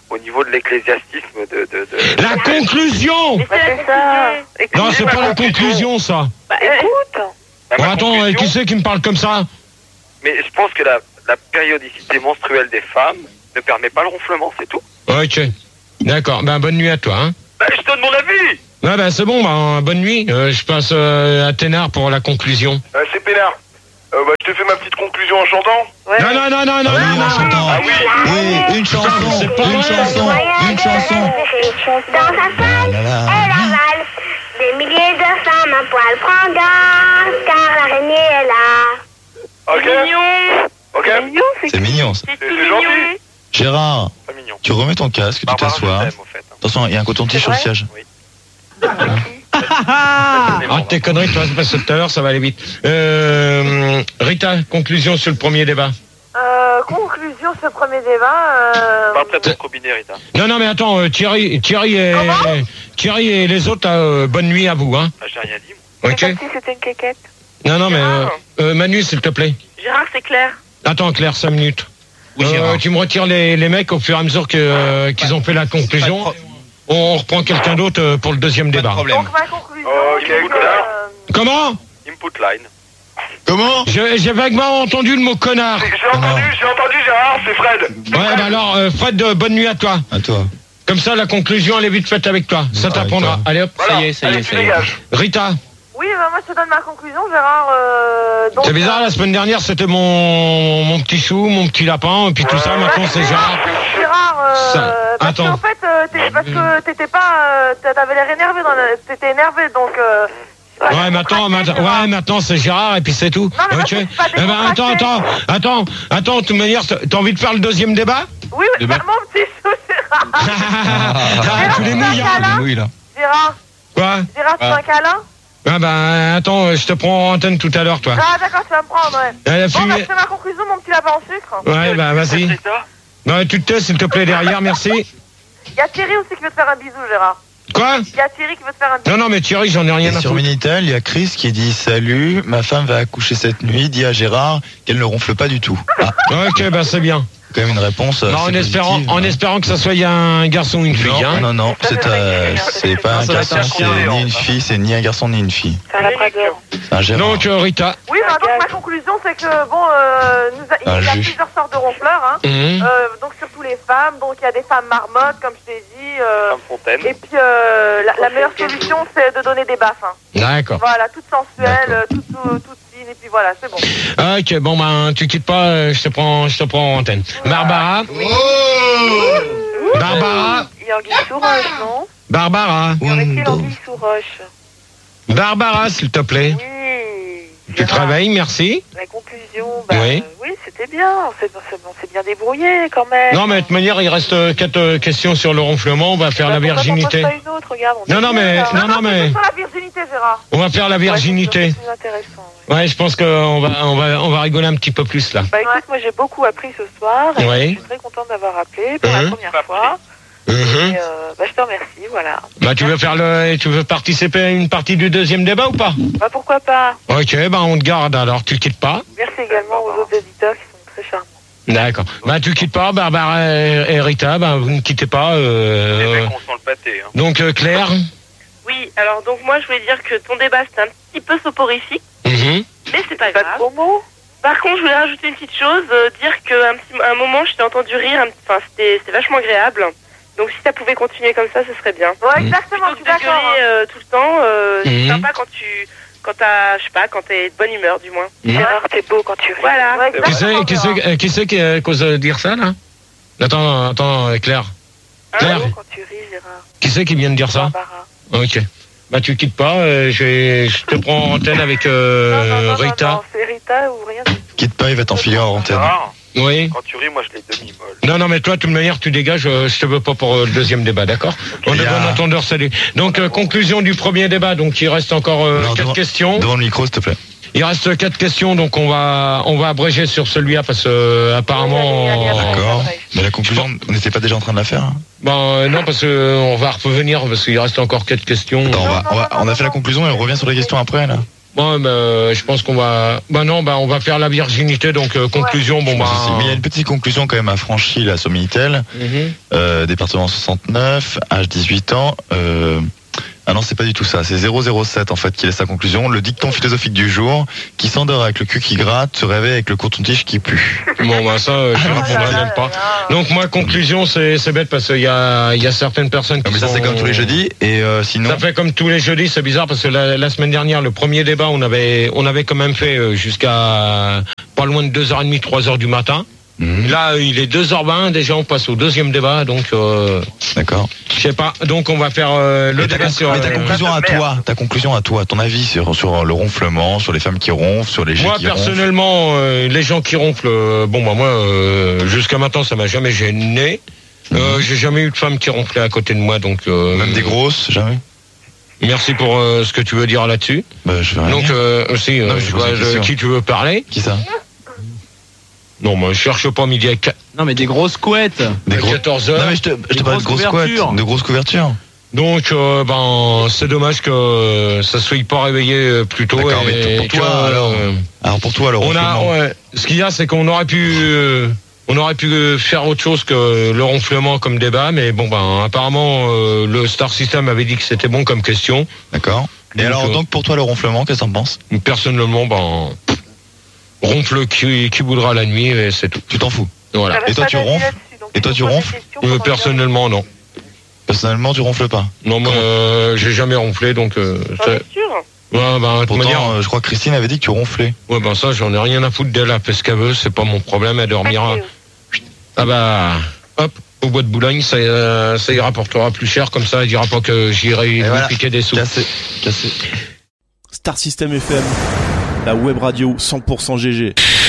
au niveau de l'ecclésiastisme de, de, de... La conclusion. Mais c'est ça. Non, c'est pas la conclusion, ça. Bah écoute. Bah, Bon, ma attends, conclusion- euh, qui c'est qui me parle comme ça? Mais je pense que la, la périodicité menstruelle des femmes ne permet pas le ronflement, c'est tout. Ok. D'accord. Ben, bonne nuit à toi, hein. Bah, je donne mon avis. Ouais, ben, c'est bon, ben, bonne nuit. Euh, je passe euh, à Thénard pour la conclusion. Euh, c'est Pénard. Euh, bah, je te fais ma petite conclusion en chantant. Ouais. Non, non, non, non, non, non, non. Chantant. Ah oui. Oui, une chanson, c'est pas une vrai. chanson, une chanson. Dans sa salle, Là, là. elle avale des milliers de femmes à poil prend garde, car l'araignée est là. Ok. C'est mignon. Ok. C'est mignon, c'est C'est mignon, ça. c'est C'est- tout c'est mignon. gentil. Gérard, Pas mignon. tu remets ton casque, tu Barbara, t'assois. je t'aime, au fait, hein. Attention, il y a un coton-tige sur le siège. Ah, tes conneries, toi, c'est parce que tout à l'heure, ça va aller vite. Euh, Rita, conclusion sur le premier débat. Euh, conclusion sur ce premier débat. Euh... Parle près de ton robinet, Rita. Non, non, mais attends, euh, Thierry, Thierry et, Thierry et les autres, là, euh, bonne nuit à vous, hein. Ah, j'ai rien dit, moi. Ok. C'est comme si c'était une quéquette. Non, non, mais euh, Gérard. euh, Manu, s'il te plaît. Gérard, c'est clair. Attends, Claire, cinq minutes. Oui, Euh, Gérard. tu me retires les, les mecs au fur et à mesure que, euh, qu'ils ont fait la conclusion. Pas de On reprend quelqu'un d'autre euh, pour le deuxième Pas de débat. problème. Donc ma conclusion. Ok, c'est que, connard. euh, Comment? Input line. Comment? Je- J'ai vaguement entendu le mot connard. J'ai entendu, j'ai entendu Gérard, c'est Fred. Ouais, bah alors, euh, Fred, euh, bonne nuit à toi. À toi. Comme ça, la conclusion, elle est vite faite avec toi. Ça Avec t'apprendra. toi. Allez hop. Voilà. Ça y est, ça y Allez, est, tu ça y est. dégages. Rita, Oui, bah, moi je te donne ma conclusion, Gérard. Euh, donc, c'est bizarre, la semaine dernière, c'était mon, mon petit chou, mon petit lapin, et puis tout ça, maintenant, c'est Gérard. Gérard, euh, Ça- parce attends. qu'en fait, euh, t'es- parce que t'étais pas, euh, t'avais l'air énervé, dans la- t'étais énervé, donc. Euh, Ouais, maintenant, maintenant, ouais, maintenant c'est Gérard et puis c'est tout. Non, mais Ok. moi, je suis pas Eh ben, attends, attends, attends, attends. De toute manière, t'as envie de faire le deuxième débat? Oui, oui, Débat. bah, mon petit chou, Gérard. Ah, tous les mouilles, hein. câlin Oui, là. Gérard, Quoi? Gérard, tu veux Ah. un câlin? Ah ben, attends, je te prends en antenne tout à l'heure, toi. Ah, d'accord, tu vas me prendre, ouais. Elle a Bon, bah, fumé. je fais ma conclusion, mon petit lapin en sucre. Ouais, bah vas-y. Rita. Non, tu te tais, s'il te plaît, derrière, merci. Il y a Thierry aussi qui veut te faire un bisou, Gérard. Quoi? Il y a Thierry qui veut te faire un bisou. Non, non, mais Thierry, j'en ai rien Et à sur foutre. Minitel, il y a Chris qui dit salut, ma femme va accoucher cette nuit, dis à Gérard qu'elle ne ronfle pas du tout. Ah, Ok, bah c'est bien. quand même une réponse. euh, Bah, en assez espérant, positive. en espérant que ça soit un garçon ou une fille, Non, hein. non, non, c'est euh, c'est pas Non, un ça va être garçon, un c'est chien. ni une fille, c'est ni un garçon ni une fille. C'est un labrador. C'est un Gérard. Donc, euh, Rita. Oui, bah, donc ma conclusion, c'est que, bon, euh, nous a- Un il y a juge. plusieurs sortes de ronfleurs, hein. Mhm. Euh, donc surtout les femmes, donc il y a des femmes marmottes, comme je t'ai dit. euh, Femme Fontaine. et puis euh, la, la meilleure solution, c'est de donner des baffes. Hein. D'accord. Voilà, toute sensuelle, D'accord. euh, toute, toute, toute fine, et puis voilà, c'est bon. Ok, bon, ben, tu quittes pas, euh, je te prends, je te prends en antenne. Barbara. Barbara. Il y a Anguille sous roche, non Barbara. Y aurait-il Anguille sous roche? Barbara, s'il te plaît. Oui. Tu te réveilles, merci. La conclusion, bah, Oui. euh, oui, c'était bien. On s'est on s'est bien débrouillé quand même. Non, mais de toute manière, il reste euh, quatre euh, questions sur le ronflement. On va faire Bah, la pourquoi t'en virginité. poses pas une autre, regarde, on Non, est non, bien, mais- là. non, non, mais- c'est sur la virginité, Gérard. On va faire la virginité. Ouais, c'est plus intéressant. Ouais. Ouais, je pense qu'on va, on va, on va rigoler un petit peu plus là. Bah écoute, moi j'ai beaucoup appris ce soir. Et Ouais. je suis très contente d'avoir appelé pour la Mhm. première fois. Mhm. Et euh, bah je te remercie, voilà. Bah, tu veux faire le, tu veux participer à une partie du deuxième débat ou pas? Bah pourquoi pas. Ok, bah on te garde alors. Tu quittes pas. Merci également aux autres auditeurs qui sont très charmants. D'accord. Bah tu quittes pas, Barbara et et Rita. Bah vous ne quittez pas. Euh, Les mecs, on sent le pâté. Hein. donc euh, Claire. Oui, alors donc moi je voulais dire que ton débat c'était un petit peu soporifique, Mhm. mais c'est pas Pas de grave. gros mots. Par contre, je voulais rajouter une petite chose, euh, dire qu'à un, petit- un moment je t'ai entendu rire, un petit- enfin c'était c'était vachement agréable. Donc si ça pouvait continuer comme ça, ce serait bien. Ouais, exactement, je Plutôt suis que de d'accord. gueuler euh, tout le temps, euh, Mhm. c'est sympa quand tu, quand t'as, je sais pas, quand t'es de bonne humeur du moins. Mhm. Gérard, t'es beau quand tu ris. Voilà. Ouais, Qui exactement, c'est, qui Gérard. c'est, euh, qui c'est qui euh, cause de dire ça là? Attends, attends, euh, Claire. Hein Claire. T'es beau quand tu ris, Gérard. Qui c'est qui vient de dire ça? Barbara. Ok. Bah tu quittes pas. euh, je, vais- je te prends en antenne avec euh, non, non, non, Rita. Non, non, c'est Rita ou rien du tout. Quitte pas, il va t'enfiler en antenne. Gérard, Oui. quand tu ris, moi je l'ai demi-molle. Non, non, mais toi, de toute manière, tu dégages. euh, je te veux pas pour euh, le deuxième débat, d'accord? On est Il y a- bon entendeur, salut. Donc euh, conclusion du premier débat. Donc il reste encore euh, Non, quatre devant- questions. Devant le micro, s'il te plaît. Il reste quatre questions, donc on va on va abréger sur celui-là parce que euh, apparemment. Oui, allez, allez, allez. D'accord. ouais. Mais la conclusion, on n'était pas déjà en train de la faire hein? Ben euh, non, parce que euh, on va revenir parce qu'il reste encore quatre questions. Attends, on, va, non, on, va- non, on non, a fait la non. conclusion et on revient sur les questions après, là. Bon, bah, je pense qu'on va. Bah non, bah on va faire la virginité. Donc euh, conclusion, bon bah. Mais il y a une petite conclusion quand même à franchir là sur Minitel. Mhm. Euh, département soixante-neuf, âge dix-huit ans. Euh... Ah non, c'est pas du tout ça. C'est zéro zéro sept en fait qui laisse sa conclusion. Le dicton philosophique du jour: qui s'endort avec le cul qui gratte se réveille avec le coton-tige qui pue. Bon bah ça, euh, je ne répondrai même pas. Donc moi conclusion, c'est c'est bête parce qu'il y a il y a certaines personnes qui mais ça sont... c'est comme tous les jeudis et euh, sinon. Ça fait comme tous les jeudis, c'est bizarre parce que la, la semaine dernière, le premier débat, on avait on avait quand même fait euh, jusqu'à pas loin de deux heures trente, trois heures du matin. Mmh. Là, il est deux heures vingt, déjà on passe au deuxième débat, donc euh, d'accord. Je sais pas, donc on va faire euh, le mais débat ta, sur... Mais ta conclusion à toi, ta conclusion à toi, ton avis sur, sur le ronflement, sur les femmes qui ronflent, sur les jets moi, qui ronflent. Moi personnellement, euh, les gens qui ronflent, euh, bon bah moi, euh, jusqu'à maintenant ça m'a jamais gêné. Mmh. Euh, j'ai jamais eu de femme qui ronflait à côté de moi, donc... Euh, Même des grosses, jamais. Merci pour euh, ce que tu veux dire là-dessus. Bah, je vais donc euh, aussi, euh, non, je vois, je, qui tu veux parler? Qui ça? Non, moi je cherche pas midi à quatre. Non, mais des grosses couettes. Des gros... quatorze heures. Non, mais je te, je te parle de grosses couettes. De grosses couvertures. Donc, euh, ben, c'est dommage que ça soit pas réveillé plus tôt. D'accord, et, mais pour toi, que, alors, euh, alors, pour toi, alors, on a, ouais, ce qu'il y a, c'est qu'on aurait pu, euh, on aurait pu faire autre chose que le ronflement comme débat, mais bon, ben, apparemment, euh, le Star System avait dit que c'était bon comme question. D'accord. Et donc, alors, euh, donc, pour toi, le ronflement, qu'est-ce que t'en penses? Personnellement, ben, ronfle qui, qui voudra la nuit, et c'est tout. Tu t'en fous. Voilà. Et toi, tu ronfles? Et toi, tu ronfles? euh, Personnellement, non. Personnellement, tu ronfles pas? Non, moi, euh, j'ai jamais ronflé, donc. Euh, c'est sûr. Ouais, bah, pourtant, manière... euh, je crois que Christine avait dit que tu ronflais. Ouais, ben ça, j'en ai rien à foutre d'elle, elle fait ce qu'elle veut, c'est pas mon problème, elle dormira. Ah bah, hop, au bois de Boulogne, ça, euh, ça y rapportera plus cher, comme ça, elle dira pas que j'irai lui voilà. piquer des sous. Cassé, cassé. Star System F M, la web radio cent pour cent G G.